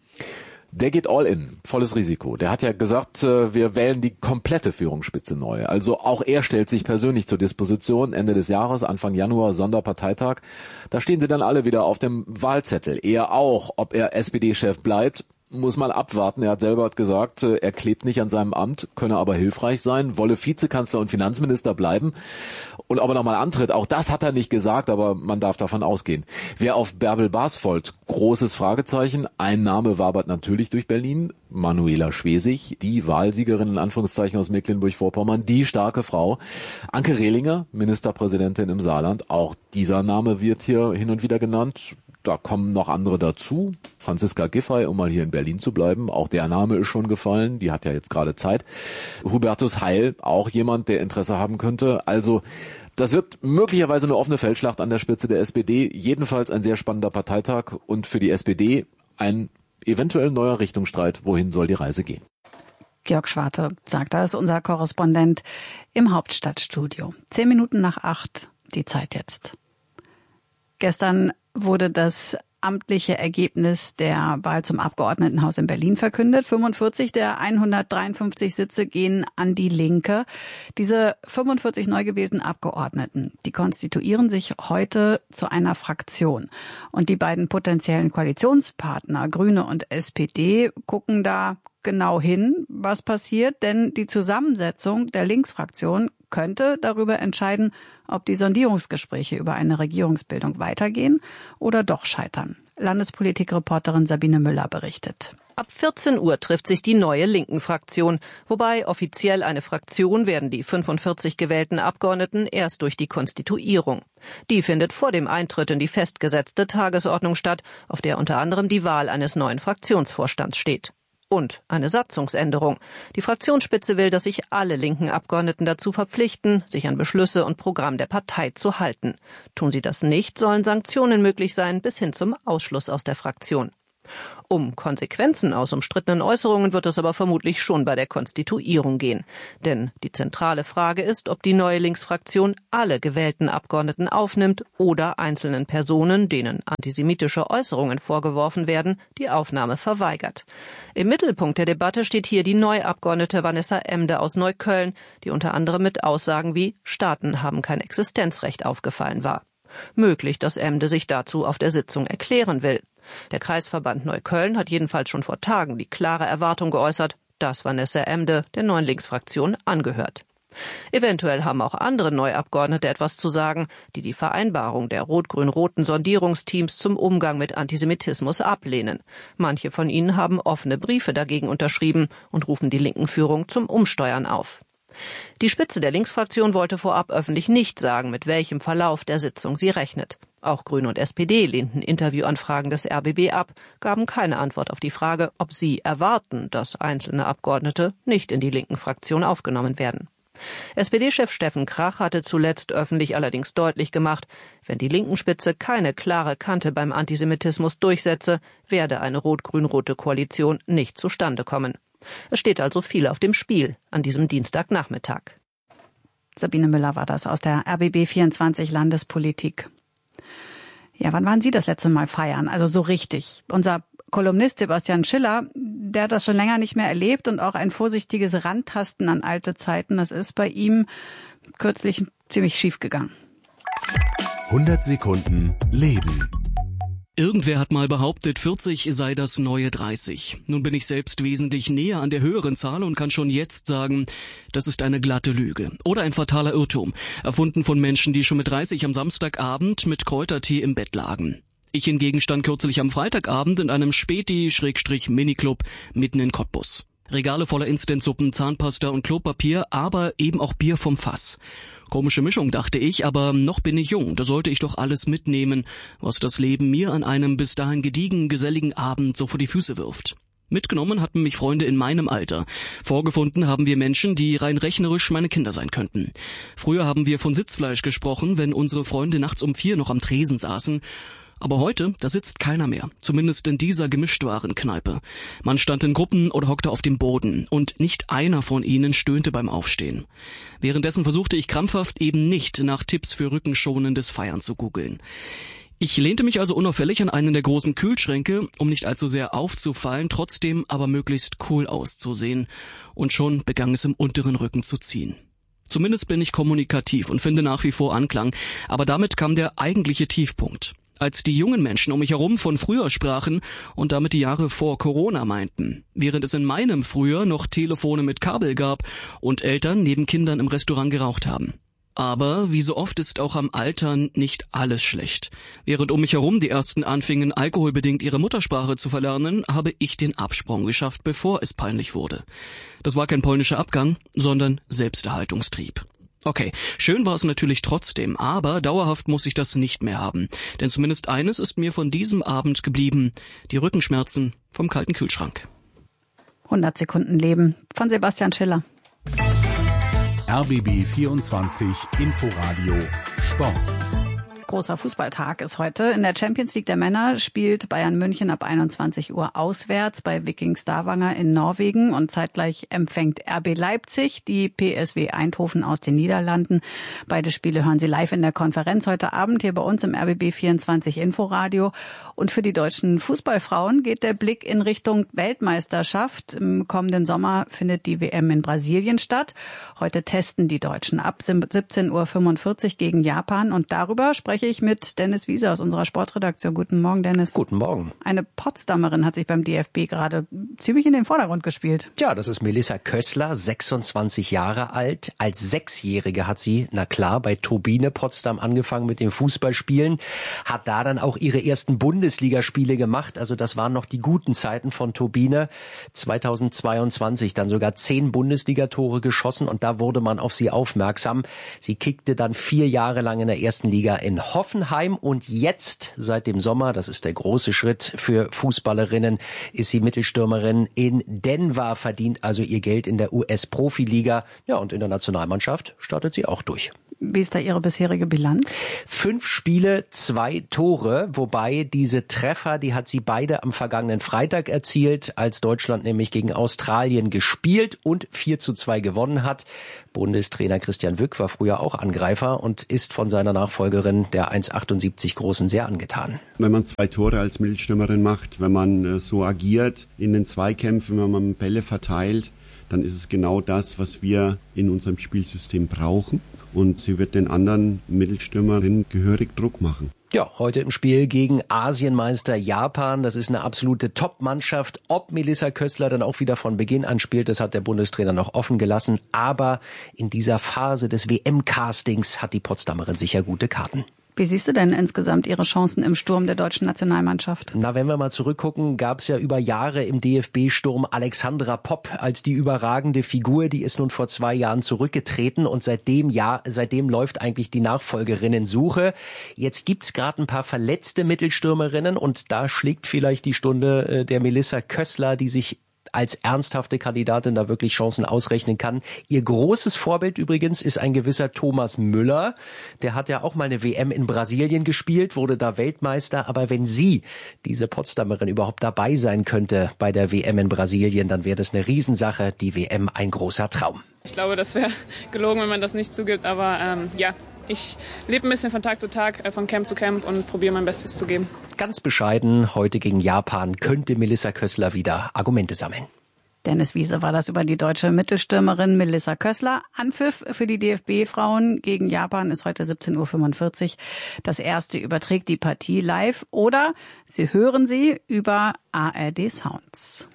Der geht all in, volles Risiko. Der hat ja gesagt, wir wählen die komplette Führungsspitze neu. Also auch er stellt sich persönlich zur Disposition. Ende des Jahres, Anfang Januar, Sonderparteitag. Da stehen sie dann alle wieder auf dem Wahlzettel. Er auch, ob er S P D-Chef bleibt. Muss mal abwarten. Er hat selber gesagt, er klebt nicht an seinem Amt, könne aber hilfreich sein, wolle Vizekanzler und Finanzminister bleiben. Und ob er nochmal antritt, auch das hat er nicht gesagt, aber man darf davon ausgehen. Wer auf Bärbel Baas folgt, großes Fragezeichen. Ein Name wabert natürlich durch Berlin, Manuela Schwesig, die Wahlsiegerin in Anführungszeichen aus Mecklenburg-Vorpommern, die starke Frau. Anke Rehlinger, Ministerpräsidentin im Saarland, auch dieser Name wird hier hin und wieder genannt. Da kommen noch andere dazu. Franziska Giffey, um mal hier in Berlin zu bleiben, auch der Name ist schon gefallen, die hat ja jetzt gerade Zeit. Hubertus Heil, auch jemand, der Interesse haben könnte. Also das wird möglicherweise eine offene Feldschlacht an der Spitze der S P D. Jedenfalls ein sehr spannender Parteitag und für die S P D ein eventuell neuer Richtungsstreit. Wohin soll die Reise gehen? Georg Schwarte sagt, da ist unser Korrespondent im Hauptstadtstudio. Zehn Minuten nach acht, die Zeit jetzt. Gestern wurde das amtliche Ergebnis der Wahl zum Abgeordnetenhaus in Berlin verkündet. fünfundvierzig der hundertdreiundfünfzig Sitze gehen an die Linke. Diese fünfundvierzig neu gewählten Abgeordneten, die konstituieren sich heute zu einer Fraktion. Und die beiden potenziellen Koalitionspartner, Grüne und S P D, gucken da genau hin, was passiert, denn die Zusammensetzung der Linksfraktion könnte darüber entscheiden, ob die Sondierungsgespräche über eine Regierungsbildung weitergehen oder doch scheitern. Landespolitikreporterin Sabine Müller berichtet. Ab vierzehn Uhr trifft sich die neue Linken-Fraktion. Wobei offiziell eine Fraktion werden die fünfundvierzig gewählten Abgeordneten erst durch die Konstituierung. Die findet vor dem Eintritt in die festgesetzte Tagesordnung statt, auf der unter anderem die Wahl eines neuen Fraktionsvorstands steht. Und eine Satzungsänderung. Die Fraktionsspitze will, dass sich alle linken Abgeordneten dazu verpflichten, sich an Beschlüsse und Programm der Partei zu halten. Tun sie das nicht, sollen Sanktionen möglich sein, bis hin zum Ausschluss aus der Fraktion. Um Konsequenzen aus umstrittenen Äußerungen wird es aber vermutlich schon bei der Konstituierung gehen. Denn die zentrale Frage ist, ob die neue Linksfraktion alle gewählten Abgeordneten aufnimmt oder einzelnen Personen, denen antisemitische Äußerungen vorgeworfen werden, die Aufnahme verweigert. Im Mittelpunkt der Debatte steht hier die neue Abgeordnete Vanessa Emde aus Neukölln, die unter anderem mit Aussagen wie „Staaten haben kein Existenzrecht" aufgefallen war. Möglich, dass Emde sich dazu auf der Sitzung erklären will. Der Kreisverband Neukölln hat jedenfalls schon vor Tagen die klare Erwartung geäußert, dass Vanessa Emde der neuen Linksfraktion angehört. Eventuell haben auch andere Neuabgeordnete etwas zu sagen, die die Vereinbarung der rot-grün-roten Sondierungsteams zum Umgang mit Antisemitismus ablehnen. Manche von ihnen haben offene Briefe dagegen unterschrieben und rufen die linken Führung zum Umsteuern auf. Die Spitze der Linksfraktion wollte vorab öffentlich nicht sagen, mit welchem Verlauf der Sitzung sie rechnet. Auch Grüne und S P D lehnten Interviewanfragen des R B B ab, gaben keine Antwort auf die Frage, ob sie erwarten, dass einzelne Abgeordnete nicht in die linken Fraktion aufgenommen werden. S P D-Chef Steffen Krach hatte zuletzt öffentlich allerdings deutlich gemacht, wenn die linken Spitze keine klare Kante beim Antisemitismus durchsetze, werde eine rot-grün-rote Koalition nicht zustande kommen. Es steht also viel auf dem Spiel an diesem Dienstagnachmittag. Sabine Müller war das aus der R B B vierundzwanzig Landespolitik. Ja, wann waren Sie das letzte Mal feiern? Also so richtig. Unser Kolumnist Sebastian Schiller, der hat das schon länger nicht mehr erlebt und auch ein vorsichtiges Rantasten an alte Zeiten, das ist bei ihm kürzlich ziemlich schief gegangen. hundert Sekunden Leben. Irgendwer hat mal behauptet, vierzig sei das neue dreißig. Nun bin ich selbst wesentlich näher an der höheren Zahl und kann schon jetzt sagen, das ist eine glatte Lüge oder ein fataler Irrtum, erfunden von Menschen, die schon mit dreißig am Samstagabend mit Kräutertee im Bett lagen. Ich hingegen stand kürzlich am Freitagabend in einem Späti-Miniclub mitten in Cottbus. Regale voller Instantsuppen, Zahnpasta und Klopapier, aber eben auch Bier vom Fass. Komische Mischung, dachte ich, aber noch bin ich jung, da sollte ich doch alles mitnehmen, was das Leben mir an einem bis dahin gediegen, geselligen Abend so vor die Füße wirft. Mitgenommen hatten mich Freunde in meinem Alter. Vorgefunden haben wir Menschen, die rein rechnerisch meine Kinder sein könnten. Früher haben wir von Sitzfleisch gesprochen, wenn unsere Freunde nachts um vier noch am Tresen saßen. Aber heute, da sitzt keiner mehr, zumindest in dieser Gemischtwarenkneipe. Man stand in Gruppen oder hockte auf dem Boden und nicht einer von ihnen stöhnte beim Aufstehen. Währenddessen versuchte ich krampfhaft eben nicht nach Tipps für rückenschonendes Feiern zu googeln. Ich lehnte mich also unauffällig an einen der großen Kühlschränke, um nicht allzu sehr aufzufallen, trotzdem aber möglichst cool auszusehen. Und schon begann es im unteren Rücken zu ziehen. Zumindest bin ich kommunikativ und finde nach wie vor Anklang, aber damit kam der eigentliche Tiefpunkt. Als die jungen Menschen um mich herum von früher sprachen und damit die Jahre vor Corona meinten, während es in meinem Frühjahr noch Telefone mit Kabel gab und Eltern neben Kindern im Restaurant geraucht haben. Aber wie so oft ist auch am Altern nicht alles schlecht. Während um mich herum die Ersten anfingen, alkoholbedingt ihre Muttersprache zu verlernen, habe ich den Absprung geschafft, bevor es peinlich wurde. Das war kein polnischer Abgang, sondern Selbsterhaltungstrieb. Okay, schön war es natürlich trotzdem, aber dauerhaft muss ich das nicht mehr haben. Denn zumindest eines ist mir von diesem Abend geblieben: die Rückenschmerzen vom kalten Kühlschrank. hundert Sekunden Leben von Sebastian Schiller. R B B vierundzwanzig Inforadio Sport. Großer Fußballtag ist heute. In der Champions League der Männer spielt Bayern München ab einundzwanzig Uhr auswärts bei Viking Stavanger in Norwegen und zeitgleich empfängt R B Leipzig die P S V Eindhoven aus den Niederlanden. Beide Spiele hören Sie live in der Konferenz heute Abend hier bei uns im R B B vierundzwanzig Inforadio. Und für die deutschen Fußballfrauen geht der Blick in Richtung Weltmeisterschaft. Im kommenden Sommer findet die W M in Brasilien statt. Heute testen die Deutschen ab siebzehn Uhr fünfundvierzig gegen Japan und darüber sprechen spreche ich mit Dennis Wiese aus unserer Sportredaktion. Guten Morgen, Dennis. Guten Morgen. Eine Potsdamerin hat sich beim D F B gerade ziemlich in den Vordergrund gespielt. Ja, das ist Melissa Kössler, sechsundzwanzig Jahre alt. Als Sechsjährige hat sie, na klar, bei Turbine Potsdam angefangen mit dem Fußballspielen, hat da dann auch ihre ersten Bundesligaspiele gemacht. Also das waren noch die guten Zeiten von Turbine. zweitausendzweiundzwanzig dann sogar zehn Bundesligatore geschossen und da wurde man auf sie aufmerksam. Sie kickte dann vier Jahre lang in der ersten Liga in Hoffenheim und jetzt, seit dem Sommer, das ist der große Schritt für Fußballerinnen, ist sie Mittelstürmerin in Denver, verdient also ihr Geld in der U S-Profiliga. Ja, und in der Nationalmannschaft startet sie auch durch. Wie ist da Ihre bisherige Bilanz? Fünf Spiele, zwei Tore, wobei diese Treffer, die hat sie beide am vergangenen Freitag erzielt, als Deutschland nämlich gegen Australien gespielt und vier zu zwei gewonnen hat. Bundestrainer Christian Wück war früher auch Angreifer und ist von seiner Nachfolgerin, der eins Komma achtundsiebzig Großen, sehr angetan. Wenn man zwei Tore als Mittelstürmerin macht, wenn man so agiert in den Zweikämpfen, wenn man Bälle verteilt, dann ist es genau das, was wir in unserem Spielsystem brauchen. Und sie wird den anderen Mittelstürmerinnen gehörig Druck machen. Ja, heute im Spiel gegen Asienmeister Japan. Das ist eine absolute Top-Mannschaft. Ob Melissa Kössler dann auch wieder von Beginn an spielt, das hat der Bundestrainer noch offen gelassen. Aber in dieser Phase des W M-Castings hat die Potsdamerin sicher gute Karten. Wie siehst du denn insgesamt Ihre Chancen im Sturm der deutschen Nationalmannschaft? Na, wenn wir mal zurückgucken, gab es ja über Jahre im D F B-Sturm Alexandra Popp als die überragende Figur. Die ist nun vor zwei Jahren zurückgetreten und seitdem, ja, seitdem läuft eigentlich die Nachfolgerinnensuche. Jetzt gibt's gerade ein paar verletzte Mittelstürmerinnen und da schlägt vielleicht die Stunde der Melissa Kössler, die sich als ernsthafte Kandidatin da wirklich Chancen ausrechnen kann. Ihr großes Vorbild übrigens ist ein gewisser Thomas Müller. Der hat ja auch mal eine W M in Brasilien gespielt, wurde da Weltmeister. Aber wenn sie, diese Potsdamerin, überhaupt dabei sein könnte bei der W M in Brasilien, dann wäre das eine Riesensache. Die W M ein großer Traum. Ich glaube, das wäre gelogen, wenn man das nicht zugibt. Aber ähm, ja, ich lebe ein bisschen von Tag zu Tag, äh, von Camp zu Camp und probiere mein Bestes zu geben. Ganz bescheiden, heute gegen Japan könnte Melissa Kössler wieder Argumente sammeln. Dennis Wiese war das über die deutsche Mittelstürmerin Melissa Kössler. Anpfiff für die D F B-Frauen gegen Japan ist heute siebzehn Uhr fünfundvierzig. Das erste überträgt die Partie live oder Sie hören sie über A R D Sounds.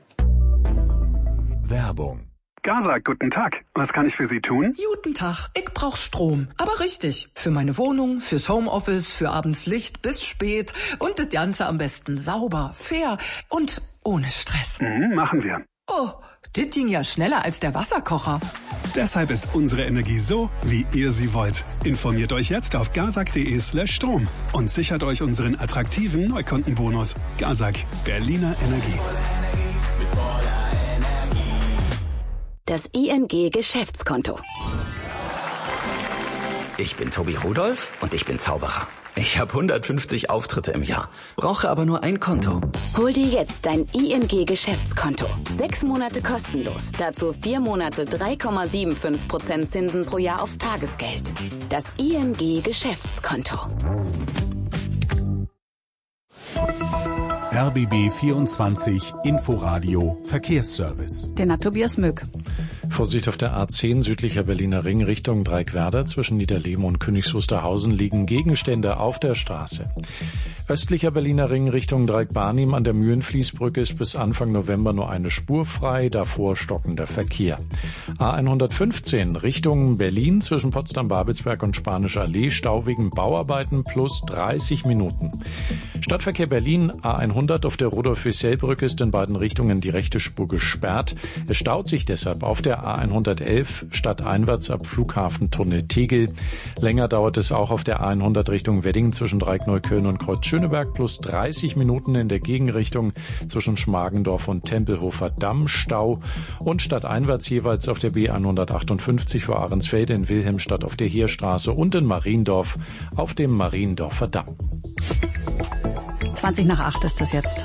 Werbung. Gazak, guten Tag. Was kann ich für Sie tun? Guten Tag. Ich brauch Strom. Aber richtig. Für meine Wohnung, fürs Homeoffice, für abends Licht bis spät. Und das Ganze am besten sauber, fair und ohne Stress. Mhm, machen wir. Oh, das ging ja schneller als der Wasserkocher. Deshalb ist unsere Energie so, wie ihr sie wollt. Informiert euch jetzt auf gazak.de slash Strom und sichert euch unseren attraktiven Neukundenbonus. Gazak, Berliner Energie. Das I N G-Geschäftskonto. Ich bin Tobi Rudolph und ich bin Zauberer. Ich habe hundertfünfzig Auftritte im Jahr, brauche aber nur ein Konto. Hol dir jetzt dein I N G-Geschäftskonto. Sechs Monate kostenlos. Dazu vier Monate drei Komma fünfundsiebzig Prozent Zinsen pro Jahr aufs Tagesgeld. Das I N G-Geschäftskonto. R B B vierundzwanzig Inforadio Verkehrsservice. Den hat Tobias Mück. Vorsicht auf der A zehn südlicher Berliner Ring Richtung Dreieckwerder. Zwischen Niederleben und Königs Wusterhausen liegen Gegenstände auf der Straße. Östlicher Berliner Ring Richtung Dreieck-Barnim an der Mühlenfließbrücke ist bis Anfang November nur eine Spur frei, davor stockender Verkehr. A hundertfünfzehn Richtung Berlin zwischen Potsdam-Babelsberg und Spanische Allee, Stau wegen Bauarbeiten plus dreißig Minuten. Stadtverkehr Berlin A hundert auf der Rudolf-Wissell-Brücke ist in beiden Richtungen die rechte Spur gesperrt. Es staut sich deshalb auf der A hundertelf stadteinwärts ab Flughafentunnel Tegel. Länger dauert es auch auf der A hundert Richtung Wedding zwischen Dreieckneukölln und Kreuz-Schöneberg plus dreißig Minuten in der Gegenrichtung zwischen Schmargendorf und Tempelhofer Damm Stau und stadteinwärts jeweils auf der B hundertachtundfünfzig vor Ahrensfeld, in Wilhelmstadt auf der Heerstraße und in Mariendorf auf dem Mariendorfer Damm. zwanzig nach acht ist es jetzt.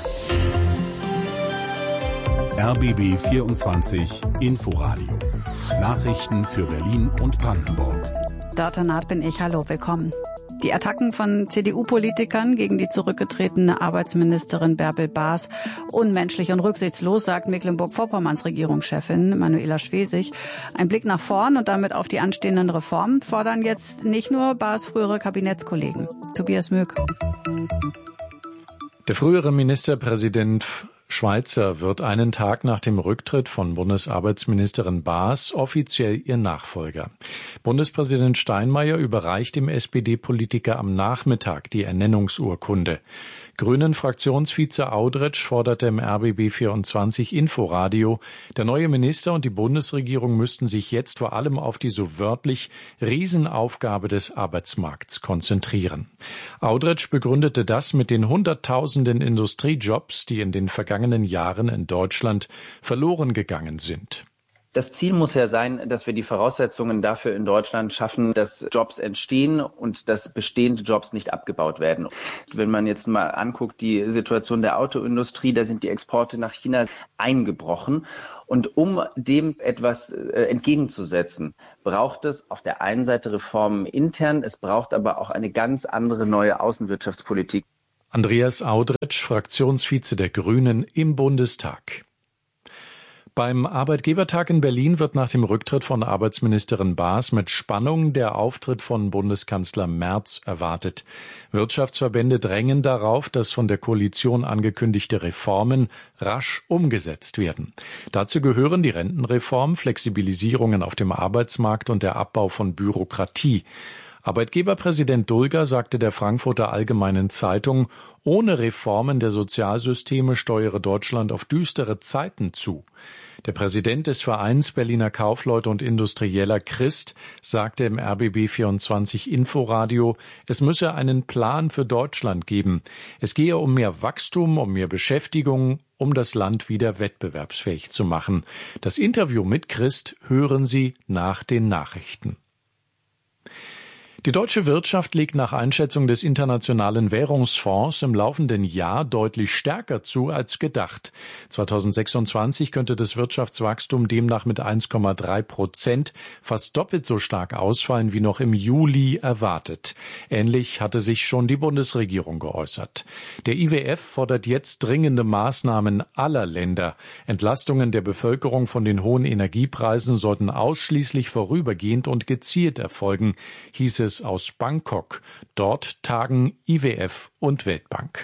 R B B vierundzwanzig Inforadio. Nachrichten für Berlin und Brandenburg. Dörte Naht bin ich. Hallo, willkommen. Die Attacken von C D U-Politikern gegen die zurückgetretene Arbeitsministerin Bärbel Baas unmenschlich und rücksichtslos, sagt Mecklenburg-Vorpommerns Regierungschefin Manuela Schwesig. Ein Blick nach vorn und damit auf die anstehenden Reformen fordern jetzt nicht nur Baas frühere Kabinettskollegen. Tobias Möck. Der frühere Ministerpräsident Schweizer wird einen Tag nach dem Rücktritt von Bundesarbeitsministerin Baas offiziell ihr Nachfolger. Bundespräsident Steinmeier überreicht dem S P D-Politiker am Nachmittag die Ernennungsurkunde. Grünen-Fraktionsvize Audretsch forderte im R B B vierundzwanzig Inforadio, der neue Minister und die Bundesregierung müssten sich jetzt vor allem auf die so wörtlich Riesenaufgabe des Arbeitsmarkts konzentrieren. Audretsch begründete das mit den Hunderttausenden Industriejobs, die in den vergangenen Jahren in Deutschland verloren gegangen sind. Das Ziel muss ja sein, dass wir die Voraussetzungen dafür in Deutschland schaffen, dass Jobs entstehen und dass bestehende Jobs nicht abgebaut werden. Wenn man jetzt mal anguckt, die Situation der Autoindustrie, da sind die Exporte nach China eingebrochen. Und um dem etwas äh, entgegenzusetzen, braucht es auf der einen Seite Reformen intern, es braucht aber auch eine ganz andere neue Außenwirtschaftspolitik. Andreas Audretsch, Fraktionsvize der Grünen im Bundestag. Beim Arbeitgebertag in Berlin wird nach dem Rücktritt von Arbeitsministerin Baas mit Spannung der Auftritt von Bundeskanzler Merz erwartet. Wirtschaftsverbände drängen darauf, dass von der Koalition angekündigte Reformen rasch umgesetzt werden. Dazu gehören die Rentenreform, Flexibilisierungen auf dem Arbeitsmarkt und der Abbau von Bürokratie. Arbeitgeberpräsident Dulger sagte der Frankfurter Allgemeinen Zeitung, ohne Reformen der Sozialsysteme steuere Deutschland auf düstere Zeiten zu. Der Präsident des Vereins Berliner Kaufleute und Industrieller Christ sagte im R B B vierundzwanzig Inforadio, es müsse einen Plan für Deutschland geben. Es gehe um mehr Wachstum, um mehr Beschäftigung, um das Land wieder wettbewerbsfähig zu machen. Das Interview mit Christ hören Sie nach den Nachrichten. Die deutsche Wirtschaft legt nach Einschätzung des Internationalen Währungsfonds im laufenden Jahr deutlich stärker zu als gedacht. zweitausendsechsundzwanzig könnte das Wirtschaftswachstum demnach mit eins Komma drei Prozent fast doppelt so stark ausfallen wie noch im Juli erwartet. Ähnlich hatte sich schon die Bundesregierung geäußert. Der I W F fordert jetzt dringende Maßnahmen aller Länder. Entlastungen der Bevölkerung von den hohen Energiepreisen sollten ausschließlich vorübergehend und gezielt erfolgen, hieß es aus Bangkok. Dort tagen I W F und Weltbank.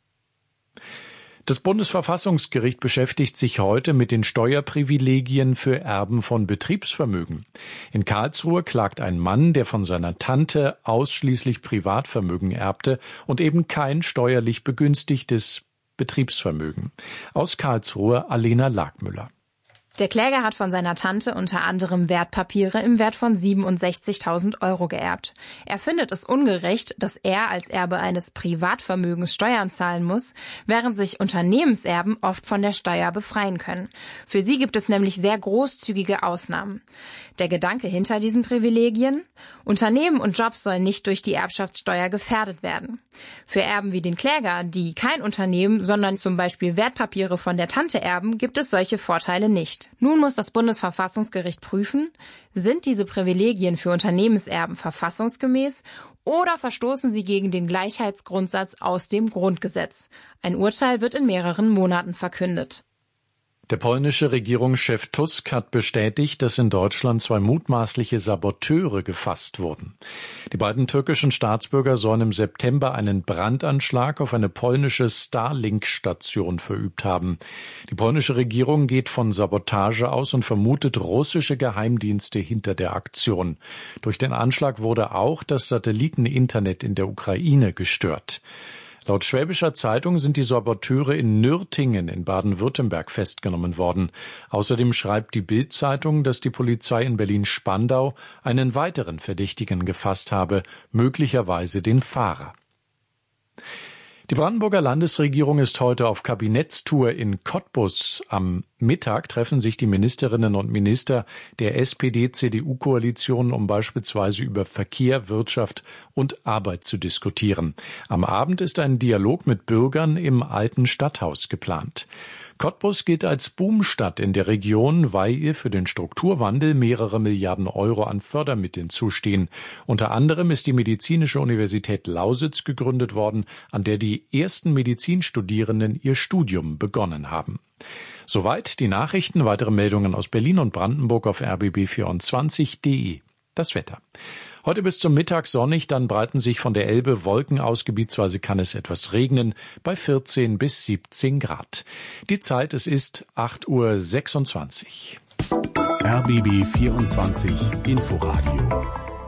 Das Bundesverfassungsgericht beschäftigt sich heute mit den Steuerprivilegien für Erben von Betriebsvermögen. In Karlsruhe klagt ein Mann, der von seiner Tante ausschließlich Privatvermögen erbte und eben kein steuerlich begünstigtes Betriebsvermögen. Aus Karlsruhe Alena Lagmüller. Der Kläger hat von seiner Tante unter anderem Wertpapiere im Wert von siebenundsechzigtausend Euro geerbt. Er findet es ungerecht, dass er als Erbe eines Privatvermögens Steuern zahlen muss, während sich Unternehmenserben oft von der Steuer befreien können. Für sie gibt es nämlich sehr großzügige Ausnahmen. Der Gedanke hinter diesen Privilegien? Unternehmen und Jobs sollen nicht durch die Erbschaftssteuer gefährdet werden. Für Erben wie den Kläger, die kein Unternehmen, sondern zum Beispiel Wertpapiere von der Tante erben, gibt es solche Vorteile nicht. Nun muss das Bundesverfassungsgericht prüfen, sind diese Privilegien für Unternehmenserben verfassungsgemäß oder verstoßen sie gegen den Gleichheitsgrundsatz aus dem Grundgesetz. Ein Urteil wird in mehreren Monaten verkündet. Der polnische Regierungschef Tusk hat bestätigt, dass in Deutschland zwei mutmaßliche Saboteure gefasst wurden. Die beiden türkischen Staatsbürger sollen im September einen Brandanschlag auf eine polnische Starlink-Station verübt haben. Die polnische Regierung geht von Sabotage aus und vermutet russische Geheimdienste hinter der Aktion. Durch den Anschlag wurde auch das Satelliteninternet in der Ukraine gestört. Laut Schwäbischer Zeitung sind die Saboteure in Nürtingen in Baden-Württemberg festgenommen worden. Außerdem schreibt die Bild-Zeitung, dass die Polizei in Berlin-Spandau einen weiteren Verdächtigen gefasst habe, möglicherweise den Fahrer. Die Brandenburger Landesregierung ist heute auf Kabinettstour in Cottbus. Am Mittag treffen sich die Ministerinnen und Minister der S P D-C D U-Koalition, um beispielsweise über Verkehr, Wirtschaft und Arbeit zu diskutieren. Am Abend ist ein Dialog mit Bürgern im alten Stadthaus geplant. Cottbus gilt als Boomstadt in der Region, weil ihr für den Strukturwandel mehrere Milliarden Euro an Fördermitteln zustehen. Unter anderem ist die Medizinische Universität Lausitz gegründet worden, an der die ersten Medizinstudierenden ihr Studium begonnen haben. Soweit die Nachrichten. Weitere Meldungen aus Berlin und Brandenburg auf r b b vierundzwanzig punkt d e. Das Wetter. Heute bis zum Mittag sonnig, dann breiten sich von der Elbe Wolken aus. Gebietsweise kann es etwas regnen, bei vierzehn bis siebzehn Grad. Die Zeit, es ist acht Uhr sechsundzwanzig. R B B vierundzwanzig Inforadio.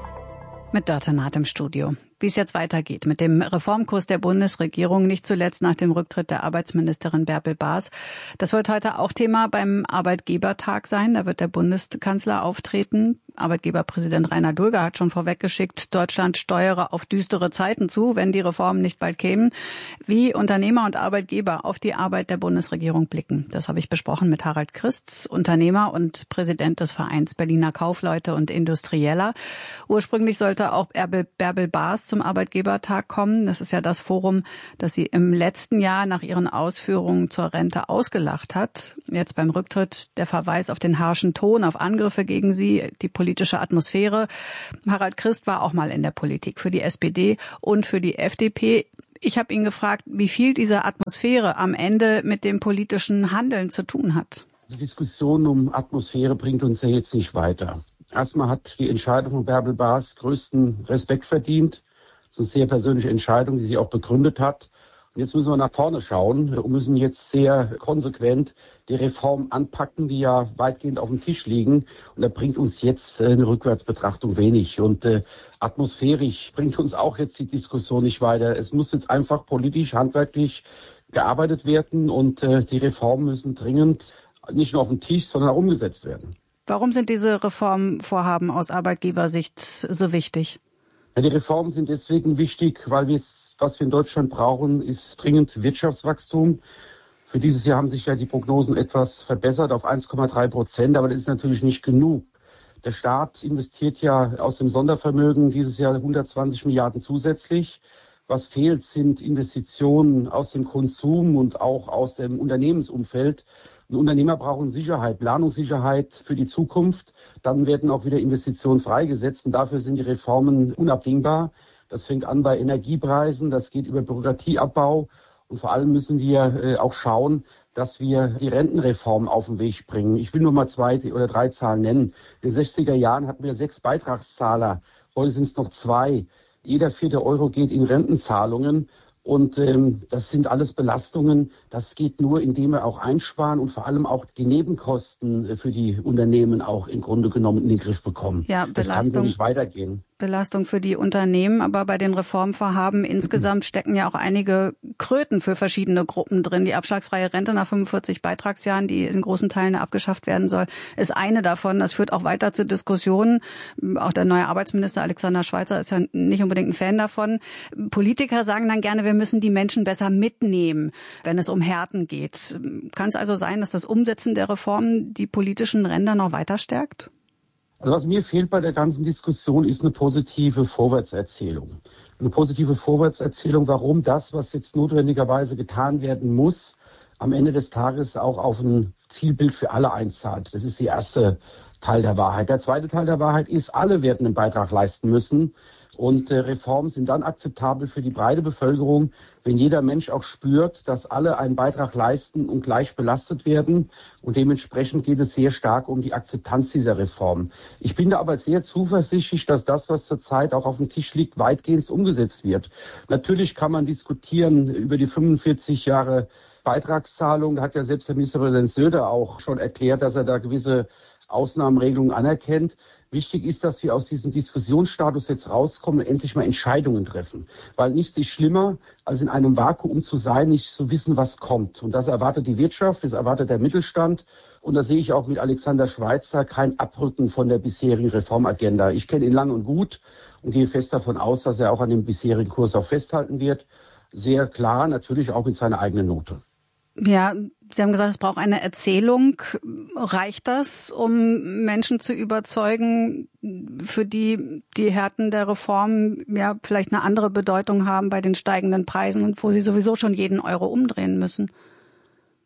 Mit Dörte Naht im Studio. Wie es jetzt weitergeht mit dem Reformkurs der Bundesregierung, nicht zuletzt nach dem Rücktritt der Arbeitsministerin Bärbel Baas. Das wird heute auch Thema beim Arbeitgebertag sein. Da wird der Bundeskanzler auftreten. Arbeitgeberpräsident Rainer Dulger hat schon vorweggeschickt, Deutschland steuere auf düstere Zeiten zu, wenn die Reformen nicht bald kämen. Wie Unternehmer und Arbeitgeber auf die Arbeit der Bundesregierung blicken, das habe ich besprochen mit Harald Christ, Unternehmer und Präsident des Vereins Berliner Kaufleute und Industrieller. Ursprünglich sollte auch Bärbel, Bärbel Baas zum Arbeitgebertag kommen. Das ist ja das Forum, das sie im letzten Jahr nach ihren Ausführungen zur Rente ausgelacht hat. Jetzt beim Rücktritt der Verweis auf den harschen Ton, auf Angriffe gegen sie, die politische Atmosphäre. Harald Christ war auch mal in der Politik für die S P D und für die F D P. Ich habe ihn gefragt, wie viel diese Atmosphäre am Ende mit dem politischen Handeln zu tun hat. Die Diskussion um Atmosphäre bringt uns ja jetzt nicht weiter. Erstmal hat die Entscheidung von Bärbel Baas größten Respekt verdient. Das ist eine sehr persönliche Entscheidung, die sie auch begründet hat. Und jetzt müssen wir nach vorne schauen und müssen jetzt sehr konsequent die Reformen anpacken, die ja weitgehend auf dem Tisch liegen. Und da bringt uns jetzt eine Rückwärtsbetrachtung wenig. Und äh, atmosphärisch bringt uns auch jetzt die Diskussion nicht weiter. Es muss jetzt einfach politisch, handwerklich gearbeitet werden. Und äh, die Reformen müssen dringend nicht nur auf dem Tisch, sondern auch umgesetzt werden. Warum sind diese Reformvorhaben aus Arbeitgebersicht so wichtig? Ja, die Reformen sind deswegen wichtig, weil wir es, was wir in Deutschland brauchen, ist dringend Wirtschaftswachstum. Für dieses Jahr haben sich ja die Prognosen etwas verbessert auf eins Komma drei Prozent, aber das ist natürlich nicht genug. Der Staat investiert ja aus dem Sondervermögen dieses Jahr hundertzwanzig Milliarden zusätzlich. Was fehlt, sind Investitionen aus dem Konsum und auch aus dem Unternehmensumfeld. Und Unternehmer brauchen Sicherheit, Planungssicherheit für die Zukunft. Dann werden auch wieder Investitionen freigesetzt und dafür sind die Reformen unabdingbar. Das fängt an bei Energiepreisen, das geht über Bürokratieabbau und vor allem müssen wir äh, auch schauen, dass wir die Rentenreform auf den Weg bringen. Ich will nur mal zwei oder drei Zahlen nennen. In den sechziger Jahren hatten wir sechs Beitragszahler, heute sind es noch zwei. Jeder vierte Euro geht in Rentenzahlungen. Und ähm, das sind alles Belastungen. Das geht nur, indem wir auch einsparen und vor allem auch die Nebenkosten für die Unternehmen auch im Grunde genommen in den Griff bekommen. Ja, Belastung. Das kann so nicht weitergehen. Belastung für die Unternehmen, aber bei den Reformvorhaben insgesamt stecken ja auch einige Kröten für verschiedene Gruppen drin. Die abschlagsfreie Rente nach fünfundvierzig Beitragsjahren, die in großen Teilen abgeschafft werden soll, ist eine davon. Das führt auch weiter zu Diskussionen. Auch der neue Arbeitsminister Alexander Schweitzer ist ja nicht unbedingt ein Fan davon. Politiker sagen dann gerne, wir müssen die Menschen besser mitnehmen, wenn es um Härten geht. Kann es also sein, dass das Umsetzen der Reformen die politischen Ränder noch weiter stärkt? Also was mir fehlt bei der ganzen Diskussion, ist eine positive Vorwärtserzählung. Eine positive Vorwärtserzählung, warum das, was jetzt notwendigerweise getan werden muss, am Ende des Tages auch auf ein Zielbild für alle einzahlt. Das ist der erste Teil der Wahrheit. Der zweite Teil der Wahrheit ist, alle werden einen Beitrag leisten müssen. Und äh, Reformen sind dann akzeptabel für die breite Bevölkerung, wenn jeder Mensch auch spürt, dass alle einen Beitrag leisten und gleich belastet werden. Und dementsprechend geht es sehr stark um die Akzeptanz dieser Reform. Ich bin da aber sehr zuversichtlich, dass das, was zurzeit auch auf dem Tisch liegt, weitgehend umgesetzt wird. Natürlich kann man diskutieren über die fünfundvierzig Jahre Beitragszahlung. Da hat ja selbst der Ministerpräsident Söder auch schon erklärt, dass er da gewisse Ausnahmeregelungen anerkennt. Wichtig ist, dass wir aus diesem Diskussionsstatus jetzt rauskommen und endlich mal Entscheidungen treffen. Weil nichts ist schlimmer, als in einem Vakuum zu sein, nicht zu wissen, was kommt. Und das erwartet die Wirtschaft, das erwartet der Mittelstand. Und da sehe ich auch mit Alexander Schweitzer kein Abrücken von der bisherigen Reformagenda. Ich kenne ihn lang und gut und gehe fest davon aus, dass er auch an dem bisherigen Kurs auch festhalten wird. Sehr klar, natürlich auch mit seiner eigenen Note. Ja, Sie haben gesagt, es braucht eine Erzählung. Reicht das, um Menschen zu überzeugen, für die die Härten der Reform ja vielleicht eine andere Bedeutung haben bei den steigenden Preisen und wo sie sowieso schon jeden Euro umdrehen müssen?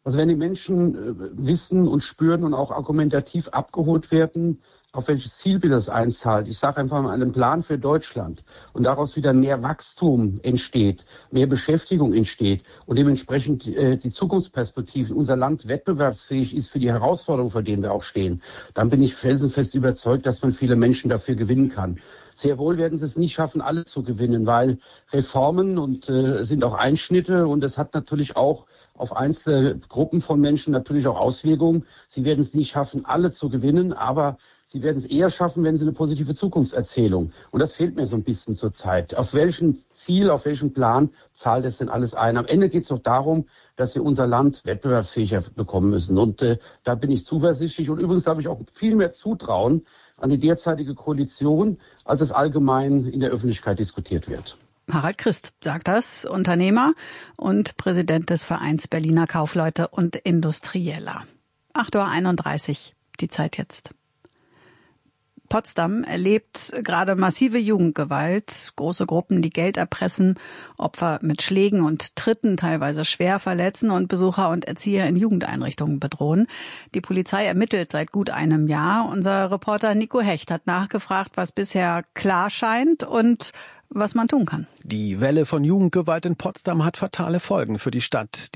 Also wenn die Menschen äh, wissen und spüren und auch argumentativ abgeholt werden, auf welches Zielbild das einzahlt. Ich sage einfach mal einen Plan für Deutschland und daraus wieder mehr Wachstum entsteht, mehr Beschäftigung entsteht und dementsprechend äh, die Zukunftsperspektive, unser Land wettbewerbsfähig ist für die Herausforderungen, vor denen wir auch stehen, dann bin ich felsenfest überzeugt, dass man viele Menschen dafür gewinnen kann. Sehr wohl werden sie es nicht schaffen, alle zu gewinnen, weil Reformen und äh, sind auch Einschnitte und es hat natürlich auch auf einzelne Gruppen von Menschen natürlich auch Auswirkungen. Sie werden es nicht schaffen, alle zu gewinnen, aber sie werden es eher schaffen, wenn sie eine positive Zukunftserzählung. Und das fehlt mir so ein bisschen zurzeit. Auf welchen Ziel, auf welchen Plan zahlt es denn alles ein? Am Ende geht es doch darum, dass wir unser Land wettbewerbsfähiger bekommen müssen. Und äh, da bin ich zuversichtlich. Und übrigens habe ich auch viel mehr Zutrauen an die derzeitige Koalition, als es allgemein in der Öffentlichkeit diskutiert wird. Harald Christ sagt das, Unternehmer und Präsident des Vereins Berliner Kaufleute und Industrieller. acht Uhr einunddreißig, die Zeit jetzt. Potsdam erlebt gerade massive Jugendgewalt, große Gruppen, die Geld erpressen, Opfer mit Schlägen und Tritten teilweise schwer verletzen und Besucher und Erzieher in Jugendeinrichtungen bedrohen. Die Polizei ermittelt seit gut einem Jahr. Unser Reporter Nico Hecht hat nachgefragt, was bisher klar scheint und was man tun kann. Die Welle von Jugendgewalt in Potsdam hat fatale Folgen für die Stadt.